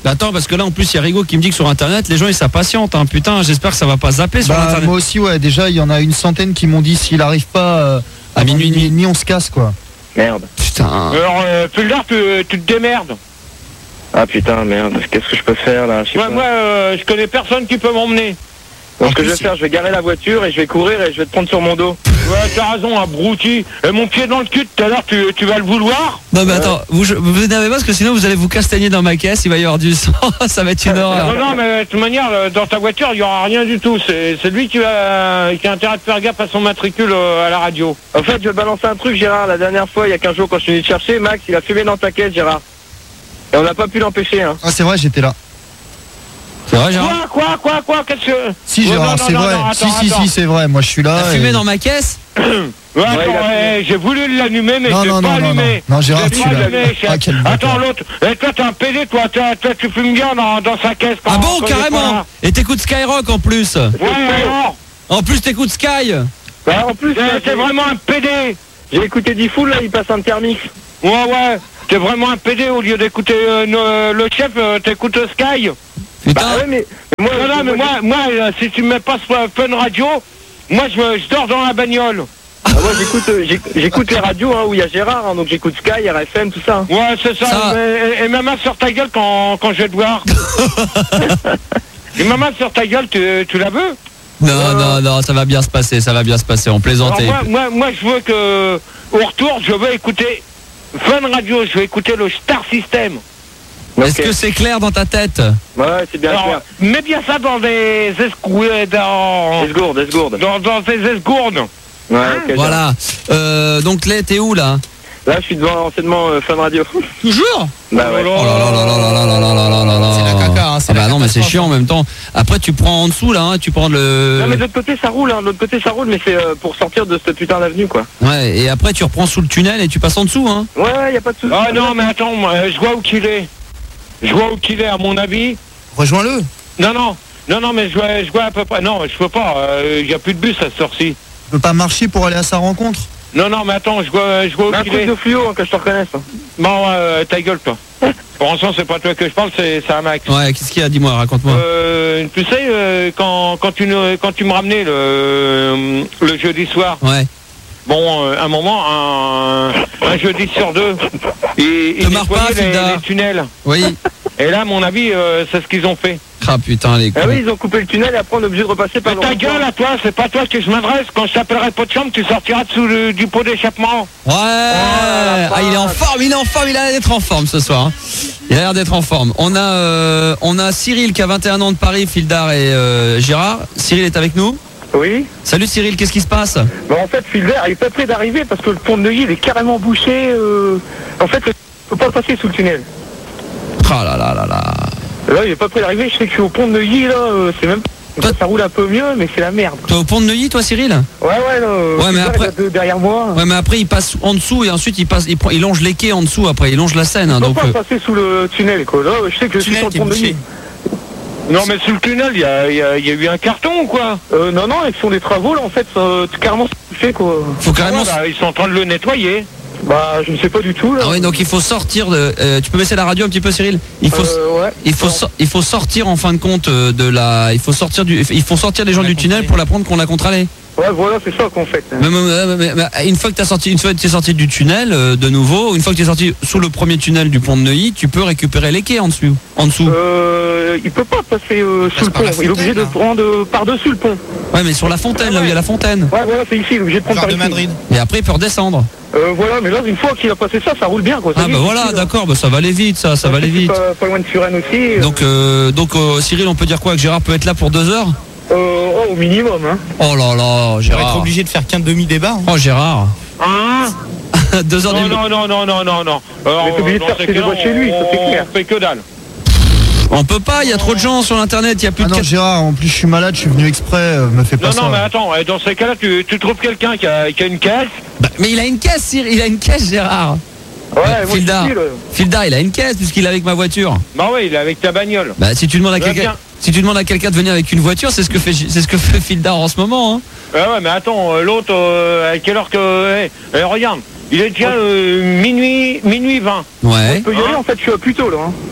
Bah attends, parce que là en plus il y a Rigo qui me dit que sur internet les gens ils s'impatientent, hein. Putain, j'espère que ça va pas zapper sur Bah, internet. moi aussi, ouais, déjà il y en a une centaine qui m'ont dit s'il arrive pas euh, À avant minuit et demi, on se casse quoi. Merde. Putain. Alors, euh, Fulgard, tu, tu te démerdes. Ah putain, merde, qu'est-ce que je peux faire là? Je sais Ouais, pas. moi, euh, je connais personne qui peut m'emmener. Donc, ce que je vais faire, je vais garer la voiture et je vais courir et je vais te prendre sur mon dos. Ouais, t'as raison, abruti. Et mon pied dans le cul, tout à l'heure, tu, tu vas le vouloir? Non mais attends, vous vous énervez pas parce que sinon vous allez vous castagner dans ma caisse, il va y avoir du sang, ça va être une horreur. Non, non, mais de toute manière, euh, dans ta voiture, il y aura rien du tout. C'est c'est lui qui a, qui a intérêt de faire gaffe à son matricule euh, à la radio. En fait, je vais balancer un truc, Gérard. La dernière fois, il y a quinze jours, quand je suis venu te chercher, Max, il a fumé dans ta caisse, Gérard. Et on n'a pas pu l'empêcher, hein. Ah, c'est vrai, j'étais là. C'est vrai, Gérard? Quoi, quoi, quoi, quoi, qu'est-ce que... Si, Ouais, Gérard, non, non, c'est non, vrai. non, si, attends, si, attends. si, c'est vrai. Moi, je suis là. T'as et- fumé dans ma caisse? Ouais, attends, ouais, j'ai voulu l'allumer, mais Non, je l'ai non, pas non, non, allumé. non. Non, Gérard, Je l'ai tu pas l'as. allumé, chef. Ah, quel Attends, bâtard. l'autre. Et toi, t'es un pédé, toi. Toi, toi, tu fumes bien dans, dans sa caisse. Ah quand- bon, quand il est pas carrément. là. Et t'écoutes Skyrock en plus. Ouais, alors. En plus t'écoutes Sky. Bah, en plus, T'es là, t'es j'ai- vraiment un pédé. j'ai écouté Diffoul, là, il passe un thermix. Ouais, ouais. T'es vraiment un pédé. Au lieu d'écouter euh, no- le chef, euh, t'écoutes Sky. Putain. Bah, ouais, mais, mais moi, Non, non, mais moi, moi, euh, si tu me mets pas ce Fun Radio, moi, je, je dors dans la bagnole. Ah, moi, j'écoute, euh, j'éc- j'écoute les radios, hein, où il y a Gérard, hein, donc j'écoute Sky, R F M, tout ça. Ouais, c'est ça. Ça- Et, et, et ma main sur ta gueule quand, quand je vais te voir. Et ma main sur ta gueule, tu, tu la veux? Non, non, non, ça va bien se passer, ça va bien se passer, on Alors plaisantait. moi, moi, moi, je veux que, au retour, je veux écouter Fun Radio, je vais écouter le Star System. Est-ce que c'est clair dans ta tête? Ouais, c'est bien Alors, clair. mets bien ça dans des escouades, dans, Esgourde, esgourde. dans, dans des esgourdes. Ouais, ok, Voilà. Euh, donc là, t'es où là? Là, je suis devant l'enseignement euh, Fun Radio. Toujours? Bah ouais. Oh là là là là là là là là là là là là. C'est la caca, hein, c'est Ah la bah non mais c'est catastrophe. chiant en même temps. Après tu prends en dessous là, hein, tu prends le. Non, mais de l'autre côté, ça roule, hein. De l'autre côté, ça roule, mais c'est euh, pour sortir de cette putain d'avenue, quoi. Ouais, et après tu reprends sous le tunnel et tu passes en dessous, hein. Ouais, ouais, y a pas de soucis. Ah non, mais attends, moi, je vois où qu'il est. Je vois où qu'il est, à mon avis. Rejoins-le. Non, non, non, non, mais je vois, je vois à peu près. Non, je peux pas. Il y a plus de bus à cette heure-ci. Tu peux pas marcher pour aller à sa rencontre. Non, non, mais attends, je vois, je vois où Mais un qu'il truc est. de fluo, hein, que je te reconnaisse. hein. Bon, euh, ta gueule, toi. Pour l'instant, c'est pas toi que je parle, c'est c'est un Max. Ouais, qu'est-ce qu'il y a? Dis-moi, raconte-moi. Euh, tu sais, euh, quand, quand, tu, nous- quand tu me ramenais le, le jeudi soir, Ouais. bon, euh, un moment, un, un jeudi sur deux, ils, ils Te marre pas, nettoyaient les, Filda. les tunnels. Oui. Et là, à mon avis, euh, c'est ce qu'ils ont fait. Ah putain les cons. Ah oui, ils ont coupé le tunnel et après on est obligé de repasser par Mais le ta rond-point. gueule à toi, c'est pas toi que je m'adresse. Quand je t'appellerai pot de chambre, tu sortiras dessous le- du pot d'échappement. Ouais. Ah, il est en forme, il est en forme, il a l'air d'être en forme ce soir. hein. Il a l'air d'être en forme. On a, euh, on a Cyril qui a vingt et un ans de Paris, Fildar et euh, Gérard. Cyril est avec nous. Oui. Salut Cyril, qu'est-ce qui se passe? Bah, en fait, Filbert, il est pas prêt d'arriver parce que le pont de Neuilly, il est carrément bouché. euh, En fait, on peut pas le passer sous le tunnel. Ah là là là là. Là, il est pas prêt d'arriver. Je sais que je suis au pont de Neuilly, là. euh, C'est même. Toi- Ça roule un peu mieux, mais c'est la merde. Toi au pont de Neuilly, toi Cyril? Ouais, ouais, là. euh, Ouais, mais Filbert, après- il est de- derrière moi. Ouais, mais après il passe en dessous et ensuite il passe, il prend, il longe les quais en dessous. Après il longe la Seine. hein, On peut donc. pas euh, passer sous le tunnel, quoi. Là, je sais que je suis sur le pont de Neuilly. Non, mais sous le tunnel, il y a, il y a- il y a eu un carton ou quoi? Euh, non, non, ils font des travaux, là, en fait. euh, carrément, c'est fait, quoi. Faut carrément. Ah, bah, ils sont en train de le nettoyer. Bah, je ne sais pas du tout, là. Ah ouais, donc il faut sortir de. euh, tu peux baisser la radio un petit peu, Cyril? Il faut. Euh, ouais. Il faut, so- il faut sortir en fin de compte euh, de la. Il faut sortir du. Il faut sortir les gens du tunnel pour l'apprendre qu'on l'a contrôlé. Ouais, voilà, c'est ça qu'on fait. Mais, mais- mais- mais- mais une fois que t'as sorti, une fois que t'es sorti du tunnel, euh, de nouveau, une fois que t'es sorti sous le premier tunnel du pont de Neuilly, tu peux récupérer les quais en dessous. En dessous. Euh, il peut pas passer euh, sous le pont. Il est obligé de prendre euh, par-dessus le pont. Ouais, mais sur la fontaine, là où il y a la fontaine. Ouais, voilà, c'est ici. Il est obligé de prendre par ici. Et après, il peut redescendre. Euh, voilà, mais là, une fois qu'il a passé ça, ça roule bien, quoi. Ça Ah y est, bah c'est voilà, ici, là. d'accord, bah ça va aller vite, ça, ça va aller C'est vite. Pas, pas loin de Suresnes aussi. Donc, euh, donc euh, Cyril, on peut dire quoi? Que Gérard peut être là pour deux heures? Euh, oh, au minimum, hein. Oh là là, On va être Gérard. obligé de faire qu'un demi-débat. hein. Oh Gérard. Hein? Deux heures Non, du non, non, non, non, non, non. Alors, Mais t'es obligé de dans faire ces ses cas-là, devoirs chez lui, ça, c'est on- clair. On fait que dalle. On peut pas, il y a trop de gens sur l'internet, il y a plus Ah de non, quatre- Gérard, en plus je suis malade, je suis venu exprès, euh, me fais pas Non, ça. non, mais attends, eh, dans ces cas-là, tu, tu trouves quelqu'un qui a, qui a une caisse. Bah, mais il a une caisse, Cyril, il a une caisse, Gérard. Ouais, Euh, moi, Fildar. je suis, là. Fildar, il a une caisse puisqu'il est avec ma voiture. Bah oui, il est avec ta bagnole. Bah si tu demandes à Bah, quelqu'un, bien. si tu demandes à quelqu'un de venir avec une voiture, c'est ce que fait, c'est ce que fait Fildar en ce moment. Hein. Ah ouais, mais attends, euh, l'autre, euh, à quelle heure que... eh, eh, regarde, il est déjà euh, minuit, minuit vingt. Ouais. On peut y aller, en fait, je suis à plus tôt, là. Hein.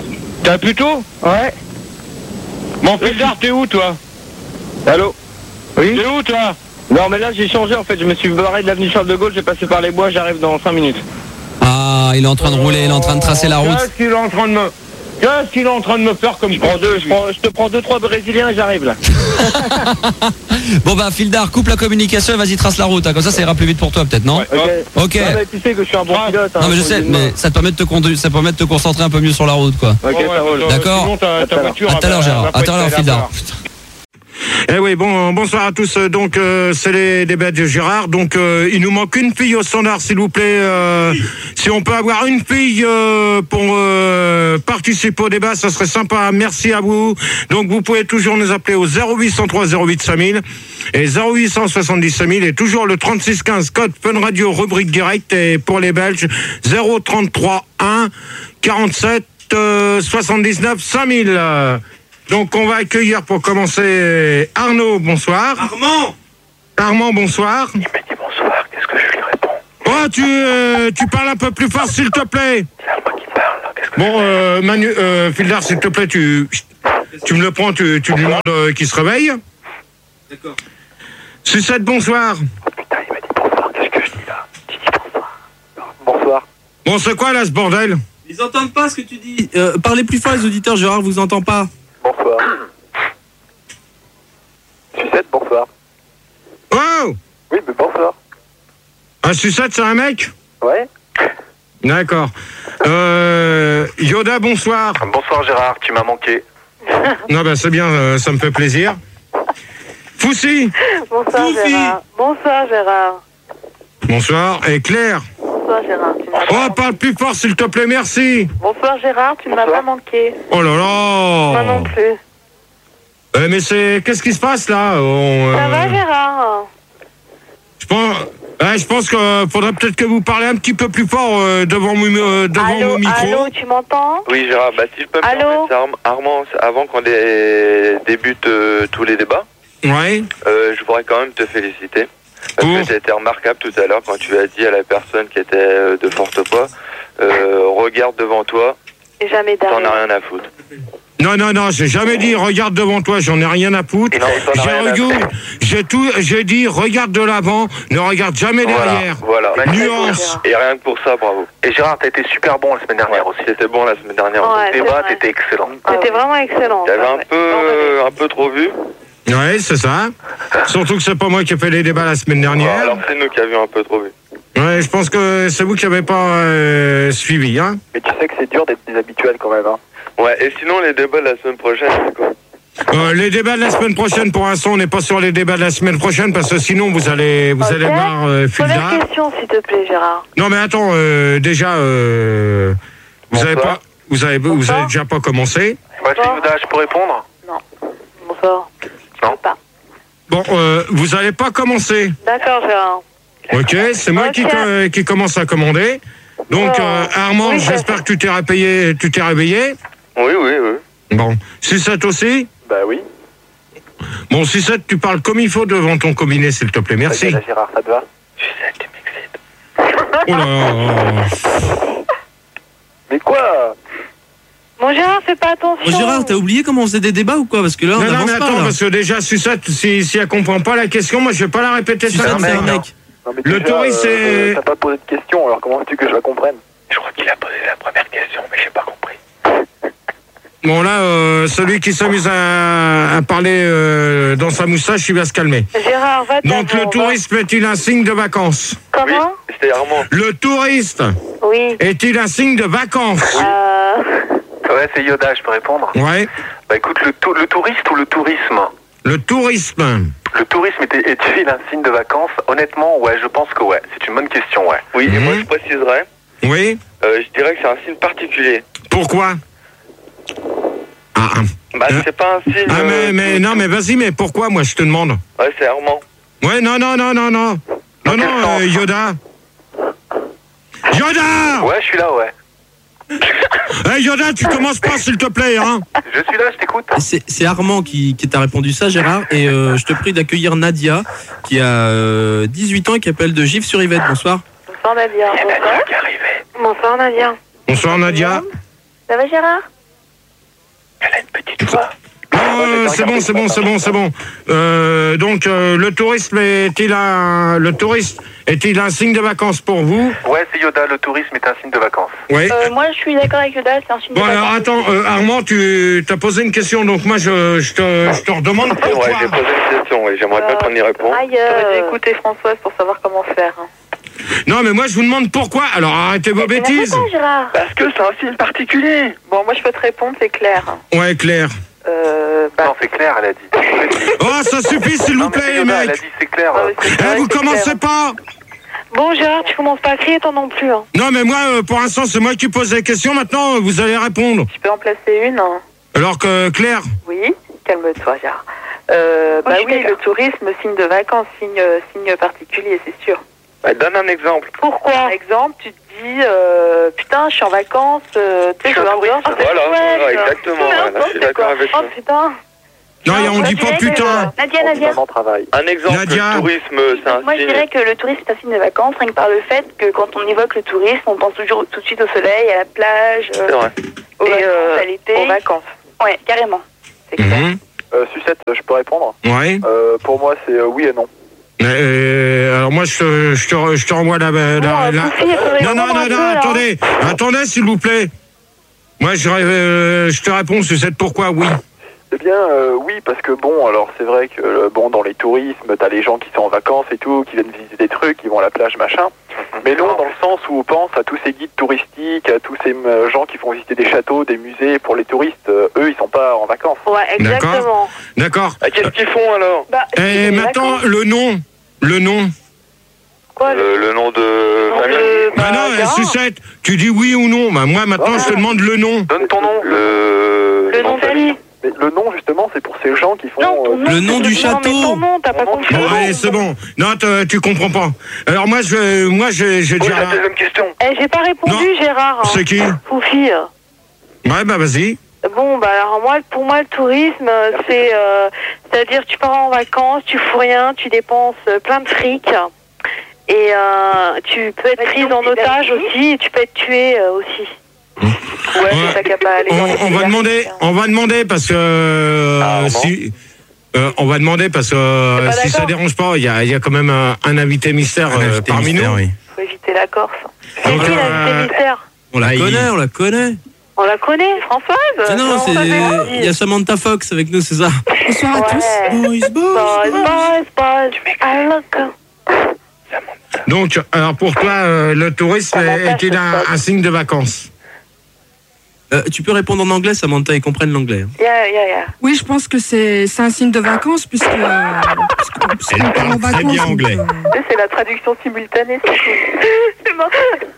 T'as plutôt? Ouais. Mon Fildar, t'es où, toi? Allô? Oui? T'es où, toi? Non, mais là, j'ai changé, en fait. Je me suis barré de l'avenue Charles de Gaulle, j'ai passé par les bois, j'arrive dans cinq minutes. Ah, il est en train de rouler, il est en train de tracer la route. Qu'est-ce qu'il est en train de me... Qu'est-ce qu'il est en train de me faire comme... Je prends deux, je, prends, je te prends deux, trois Brésiliens et j'arrive, là. Bon bah Fildar, coupe la communication et vas-y trace la route, hein. Comme ça ça ira plus vite pour toi peut-être, non? Ouais, ok. Ok. Non, mais tu sais que je suis un bon pilote. Hein, non mais je sais, mais ça te permet de te conduire, ça permet de te concentrer un peu mieux sur la route quoi. Ok, ça roule. D'accord. Sinon, ta, ta voiture... À tout à l'heure Gérard, à tout à l'heure Fildar. Eh oui, bon, bonsoir à tous. Donc, euh, c'est les débats de Gérard. Donc, euh, il nous manque une fille au standard, s'il vous plaît. Euh, si on peut avoir une fille euh, pour euh, participer au débat, ça serait sympa. Merci à vous. Donc, vous pouvez toujours nous appeler au zéro huit cent trois zéro huit cinq mille et zéro huit cent soixante-dix cinq mille et toujours le trente-six quinze code Fun Radio rubrique direct et pour les Belges zéro trente-trois un quarante-sept soixante-dix-neuf cinq mille. Donc, on va accueillir pour commencer Arnaud, bonsoir. Armand Armand, bonsoir. Il m'a dit bonsoir, qu'est-ce que je lui réponds? Oh, tu, euh, tu parles un peu plus fort, s'il te plaît. C'est Armand qui parle, là. Qu'est-ce que Bon, euh, Manu, euh, Fildar, s'il te plaît, tu, tu me le prends, tu, tu lui demandes euh, qu'il se réveille. D'accord. Sucette, bonsoir. Oh putain, il m'a dit bonsoir, qu'est-ce que je dis là? Tu dis bonsoir. Bonsoir. Bon, c'est quoi, là, ce bordel? Ils entendent pas ce que tu dis. Euh, parlez plus fort, les auditeurs, Gérard vous entend pas. Bonsoir. Sucette, bonsoir. Oh! Oui, mais bonsoir. Un Sucette, c'est un mec? Ouais. D'accord. Euh, Yoda, bonsoir. Bonsoir Gérard, tu m'as manqué. Non, ben c'est bien, euh, ça me fait plaisir. Foussi. Bonsoir Foussi. Gérard. Bonsoir Gérard. Bonsoir. Et Claire. Bonsoir Gérard. Tu m'as Oh, parle plus fort, s'il te plaît, merci. Bonsoir Gérard, tu ne m'as pas manqué. Oh là là. Moi non plus. Euh, mais c'est... Qu'est-ce qui se passe, là? On, Ça euh, va Gérard? Je pense... Ouais, je pense qu'il faudrait peut-être que vous parlez un petit peu plus fort euh, devant, mon, euh, devant Allô, mon micro. allô, tu m'entends? Oui, Gérard, bah, si je peux me Allô permettre, Armand, avant qu'on dé- débute euh, tous les débats, ouais. euh, je voudrais quand même te féliciter. Parce que tu as été remarquable tout à l'heure quand tu as dit à la personne qui était euh, de forte poids, euh, regarde devant toi, Et jamais t'en derrière. as rien à foutre. Non, non, non, j'ai jamais dit regarde devant toi, j'en ai rien à foutre. Non, t'en as J'ai rien à regu- foutre. j'ai tout, j'ai dit regarde de l'avant, ne regarde jamais derrière. Voilà, voilà. Nuance. Et rien que pour ça, bravo. Et Gérard, t'as été super bon la semaine dernière aussi. C'était bon la semaine dernière. Ouais, Au c'est débat, vrai. t'étais excellent. C'était vraiment excellent. T'avais un Ouais. peu, un peu trop vu. Ouais, c'est ça. Surtout que c'est pas moi qui ai fait les débats la semaine dernière. Alors c'est nous qui avions un peu trop vu. Ouais, je pense que c'est vous qui n'avez pas euh, suivi, hein. Mais tu sais que c'est dur d'être déshabituel quand même, hein. Ouais, et sinon les débats de la semaine prochaine, c'est quoi? Euh, les débats de la semaine prochaine, pour l'instant, on n'est pas sur les débats de la semaine prochaine parce que sinon vous allez, vous Ok. allez voir euh, Fildar. Première question s'il te plaît Gérard. Non, mais attends, euh, déjà, euh, vous avez pas, vous avez, vous avez déjà pas commencé. Moi, c'est Yoda, je peux répondre? Non. Bonsoir. Non. Pas. Bon, euh, vous allez pas commencer. D'accord Gérard. Ok, c'est moi qui, co- qui commence à commander. Donc, Oh. euh, Armand, Oui, ça- j'espère que tu t'es réveillé, tu t'es réveillé. Oui, oui, oui. Bon, Sucette aussi. Bah oui. Bon, Sucette, tu parles comme il faut devant ton combiné, s'il te plaît. Merci. Vas-y, là, Gérard, ça te va? Sucette, tu m'excites. Oh là là. Mais quoi? Bon Gérard, fais pas attention. Oh, Gérard, t'as oublié comment on faisait des débats ou quoi? Parce que là, on Non, non, n'avance mais pas. attends, là. parce que déjà, Sucette, si, si elle comprend pas la question, moi, je vais pas la répéter Sucette, ça. c'est un mec. Non, mais Le déjà, touriste, euh, c'est... T'as pas posé de question, alors comment veux-tu que je la comprenne? Je crois qu'il a posé la première question, mais j'ai pas compris. Bon, là, euh, celui qui s'amuse à, à parler euh, dans sa moustache, il va se calmer. Gérard, va Donc, le tourisme est-il un signe de vacances? Comment? C'était Armand. Le touriste Oui. est-il un signe de vacances? Euh... Ouais, c'est Yoda, je peux répondre? Ouais. Bah écoute, le, tou- le touriste ou le tourisme? Le tourisme. Le tourisme est- est-il un signe de vacances? Honnêtement, ouais, je pense que ouais. C'est une bonne question, ouais. Oui, et Mhm. moi je préciserais, Oui. euh, je dirais que c'est un signe particulier. Pourquoi? Ah, ah. Bah Euh, c'est pas un signe... Ah, mais, euh, mais non, mais vas-y, mais pourquoi, moi, je te demande? Ouais, c'est Armand. Ouais, non, non, non, non, non. Non, non, euh, Yoda. Yoda! Ouais, je suis là, ouais. Hey, Yoda, tu commences pas, s'il te plaît, hein? Je suis là, je t'écoute. C'est c'est Armand qui, qui t'a répondu ça, Gérard. Et euh, je te prie d'accueillir Nadia, qui a euh, dix-huit ans et qui appelle de Gif-sur-Yvette. Bonsoir. Bonsoir Nadia. Il y a Nadia qui est arrivée. Bonsoir Nadia. Bonsoir, Nadia. Ça va Gérard? Elle a une petite voix. Euh, c'est bon, c'est bon, c'est bon, c'est bon. Euh, donc, euh, le tourisme est-il un, le tourisme est-il un signe de vacances pour vous? Ouais, c'est Yoda, le tourisme est un signe de vacances. Ouais. Euh, moi, je suis d'accord avec Yoda, c'est un signe Bon, de alors vacances. attends, euh, Armand, tu as posé une question, donc moi je, je, te, je te redemande C'est pourquoi. vrai, j'ai posé une question et j'aimerais bien qu'on y réponde. J'aurais dû écouter Françoise pour savoir comment faire. Non, mais moi je vous demande pourquoi. Alors arrêtez vos bêtises. Gérard. Parce que c'est un signe particulier. Bon, moi, je peux te répondre, c'est clair. Ouais, Claire. Euh, bah... Non, c'est clair, elle a dit. Oh, ça suffit, s'il vous Non, mais plaît, c'est les Yoda, mecs. elle a dit c'est clair. Eh, vous commencez pas. Bon, Gérard, tu commences pas à crier, toi non plus. Hein. Non, mais moi, euh, pour l'instant, c'est moi qui pose les questions. Maintenant, euh, vous allez répondre. Tu peux en placer une. Hein. Alors que Claire. Oui, calme-toi, Gérard. Euh, bah oui, le tourisme, signe de vacances, signe, signe particulier, c'est sûr. Bah, donne un exemple. Pourquoi? Par exemple, tu te dis, euh, putain, je suis en vacances, euh, tu sais, je veux un Voilà, voilà, exactement. Voilà, je suis d'accord avec Oh toi. putain. Non, y a- on dit pas putain. Nadia, Nadia. Travail. Un exemple, Nadia. le tourisme, c'est un Moi, je signe. dirais que le tourisme est un signe de vacances, rien que par le fait que quand on évoque le tourisme, on pense toujours tout de suite au soleil, à la plage, euh, C'est vrai. aux vacances, à l'été. Aux vacances. Ouais, carrément. Mhm. Euh, Sucette, je peux répondre? Ouais. Euh, pour moi, c'est euh, oui et non. Euh, alors moi, je, te- je, te, je te renvoie la... la, la- la- Non, non, non, non, attendez. Attendez, s'il vous plaît. Moi, je, euh, je te réponds, c'est pourquoi oui. Eh bien, euh, oui, parce que bon, alors c'est vrai que euh, bon, dans les tourismes, t'as les gens qui sont en vacances et tout, qui viennent visiter des trucs, qui vont à la plage, machin. Mais non, dans le sens où on pense à tous ces guides touristiques, à tous ces euh, gens qui font visiter des châteaux, des musées pour les touristes. Euh, eux, ils sont pas en vacances. Ouais, exactement. D'accord. Ah, qu'est-ce qu'ils font alors? Bah, Et maintenant, le nom. Le nom. Quoi, le, le nom de famille. Bah non, eh, Sucette, tu dis oui ou non. Bah moi, maintenant, je te demande le nom. Donne ton nom. Le, Le nom de famille. Mais le nom, justement, c'est pour ces gens qui font... Non, ton euh, nom, Le nom c'est- du non, château. mais ton nom, t'as pas compris. Bon, allez, c'est bon. Non, te- tu comprends pas. Alors moi, je, moi, je, je Oui, dirais... la deuxième question. Eh, j'ai pas répondu, Non. Gérard. hein. C'est qui? Foufi. Ouais, bah vas-y. Bon, bah alors moi, pour moi, le tourisme, euh, c'est, euh, c'est-à-dire tu pars en vacances, tu fous rien, tu dépenses euh, plein de fric, et euh, tu peux être prise en otage aussi, et tu peux être tué euh, aussi. Ouais, c'est ça qui a pas allé On, dans les on va délires. demander, on va demander parce que euh, Ah, si, euh, on va demander parce que euh, pas si ça d'accord. dérange pas, il y a, il y a quand même un, un invité mystère euh, parmi nous. Faut éviter la Corse. C'est Donc, qui euh, l'invité mystère? On la Ah, il- connaît, on la connaît. On la connaît, Françoise? Ah non, c'est ça fait il y a Samantha Fox avec nous, c'est ça. Bonsoir à tous. Boys, boys, boys, boys, I look. Donc, alors pour toi, euh, le tourisme Samantha, est-il un, un signe de vacances? Euh, tu peux répondre en anglais, Samantha, ils comprennent l'anglais. Yeah, yeah, yeah. Oui, je pense que c'est c'est un signe de vacances puisque, euh, puisqu'on- puisqu'on part en très vacances. bien donc, anglais. euh, C'est la traduction simultanée, c'est cool. C'est marrant.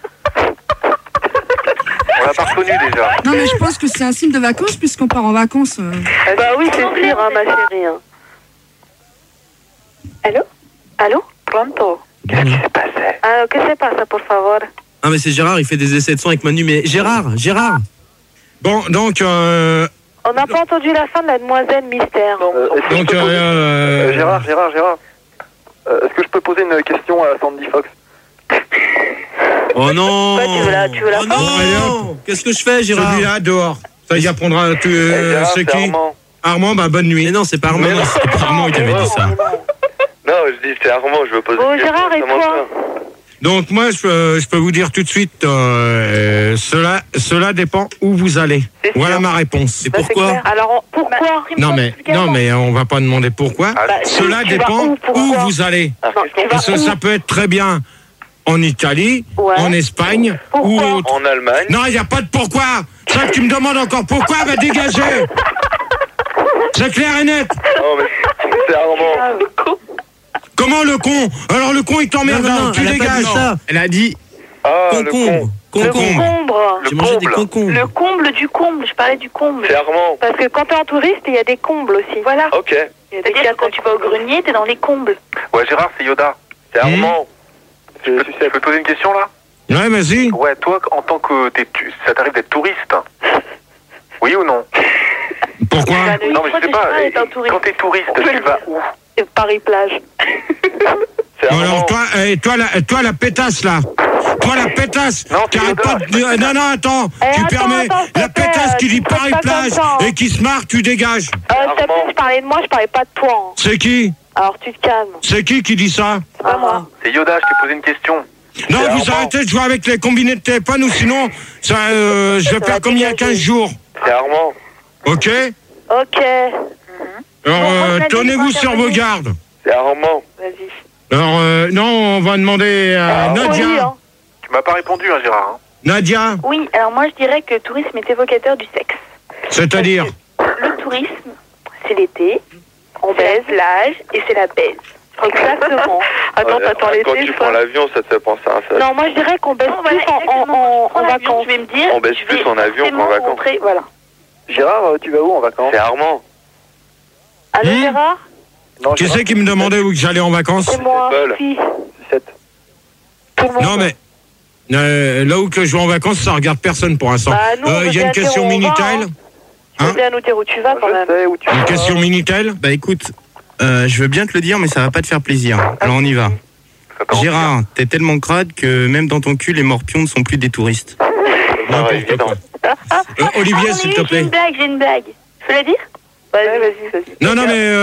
On l'a pas reconnu déjà. Non, mais je pense que c'est un signe de vacances puisqu'on part en vacances. euh. Bah oui, c'est sûr, hein, ma chérie. Hein. Allô? Allô? Pronto. Qu'est-ce qui s'est passé? Ah, que se pasa, por favor? Ah mais c'est Gérard, il fait des essais de son avec Manu, mais Gérard, Gérard. Bon, donc, euh, On n'a pas entendu la fin de la demoiselle mystère. Euh, est-ce que je donc, peux poser- euh, Euh, Gérard, Gérard, Gérard. Euh, Est-ce que je peux poser une question à Sandy Fox? Oh non. Bah, tu veux la- tu veux la Oh fin non. Qu'est-ce que je fais, Gérard? celui-là dehors. Ça y apprendra. Tu, Eh, euh, Gérard, c'est c'est qui? Armand. Armand, bah bonne nuit. Mais non, c'est pas Armand. Mais non, C'est pas Armand qui avait dit ça. Non, je dis c'est Armand, je veux poser Bon, une question Gérard, à et Samantha. toi? Donc moi, je, peux- je peux vous dire tout de suite, euh, cela, cela dépend où vous allez. C'est sûr. Voilà ma réponse. Et Bah, c'est pourquoi? clair. Alors, on- pourquoi? Non mais, non mais on va pas demander pourquoi. Ah, Bah, Cela tu vas dépend où, où, pourquoi vous allez. Ah, Non, qu'est-ce tu qu'on vas Parce que où? ça peut être très bien en Italie, Ouais. en Espagne Pourquoi ou autre. En Allemagne. Non, il n'y a pas de pourquoi. Ça, tu me demandes encore pourquoi, va dégager. C'est clair et net. Non, mais c'est Armand. Ah, le con. Comment le con? Alors le con il t'emmerde, Non, non, non, tu elle a pas dégages. dit ça. Elle a dit Ah, le Concombre. con. Le Concombre. comble. J'ai mangé des comble. concombres. Le comble du comble, je parlais du comble. C'est Armand. Parce que quand t'es en touriste, il y a des combles aussi. Voilà. Ok. C'est-à-dire que quand tu vas au grenier, t'es dans les combles. Ouais, Gérard, c'est Yoda. C'est Armand. Je peux, je peux poser une question là? ouais, vas-y. Ouais, toi, en tant que t'es, tu- ça t'arrive d'être touriste? Oui ou non? Pourquoi? Oui, Non, mais je sais pas. Gérard est et- un touriste. Quand t'es touriste, tu vas où? Paris-Plage. C'est Bon, Armand. alors toi, eh, toi, la, toi la pétasse là, Toi, la pétasse Non, qui c'est arrête pas de dire... Non, non, attends, Eh, tu attends, permets... attends, s'il te La plaît, pétasse qui tu dit me traites pas Paris-Plage comme ça, hein. et qui se marre, tu dégages. Euh, s'il te plaît, je parlais de moi, je parlais pas de toi. hein. C'est qui? Alors tu te calmes. C'est qui qui dit ça? C'est pas moi. C'est Yoda, je t'ai posé une question. Non, C'est vous Armand. arrêtez de jouer avec les combinés de téléphone ou sinon, ça, euh, je vais Ça faire va comme il y a dégager. quinze jours. C'est Armand. Ok? Ok. Alors, Bon, euh, Roselyne, tenez-vous tu sur vas vos intervenir. gardes. C'est Armand. Vas-y. Alors, euh, non, on va demander à Ah, Nadia. Oui, hein. Tu m'as pas répondu, hein, Gérard. hein. Nadia, Oui, alors moi je dirais que le tourisme est évocateur du sexe. c'est-à-dire? Le tourisme, c'est l'été, on baise, l'âge et c'est la baise. Exactement. Attends, Ouais, t'attends Quand l'été, tu je prends l'avion, ça te fait penser à ça. Non, moi je dirais qu'on baisse Non, plus voilà, en, en, en, en vacances. Je vais me dire. On baisse je plus vais en avion qu'en forcément vacances. rentrer, voilà. Gérard, euh, tu vas où en vacances? C'est Armand. Allô Hmm Gérard? Non, Qui Gérard, c'est qui me demandait où que j'allais en vacances? C'est moi, Paul. si. sept. Tout le monde. Non, mais euh, là où que je vais en vacances, ça regarde personne pour l'instant. Bah, nous, on Euh, veut Il y a bien une dire question où on va, Minitel. hein. Tu veux bien nous dire où tu vas quand même? Je sais où tu Une vas. question Minitel. Bah écoute, euh, je veux bien te le dire, mais ça va pas te faire plaisir. Alors on y va. Gérard, t'es tellement crade que même dans ton cul, les morpions ne sont plus des touristes. Ah, ouais, évident. Euh, Olivier, Ah, s'il oui, te J'ai plaît. une blague, j'ai une blague. Je peux la dire? Vas-y, vas-y, vas-y. Non, non, mais... euh,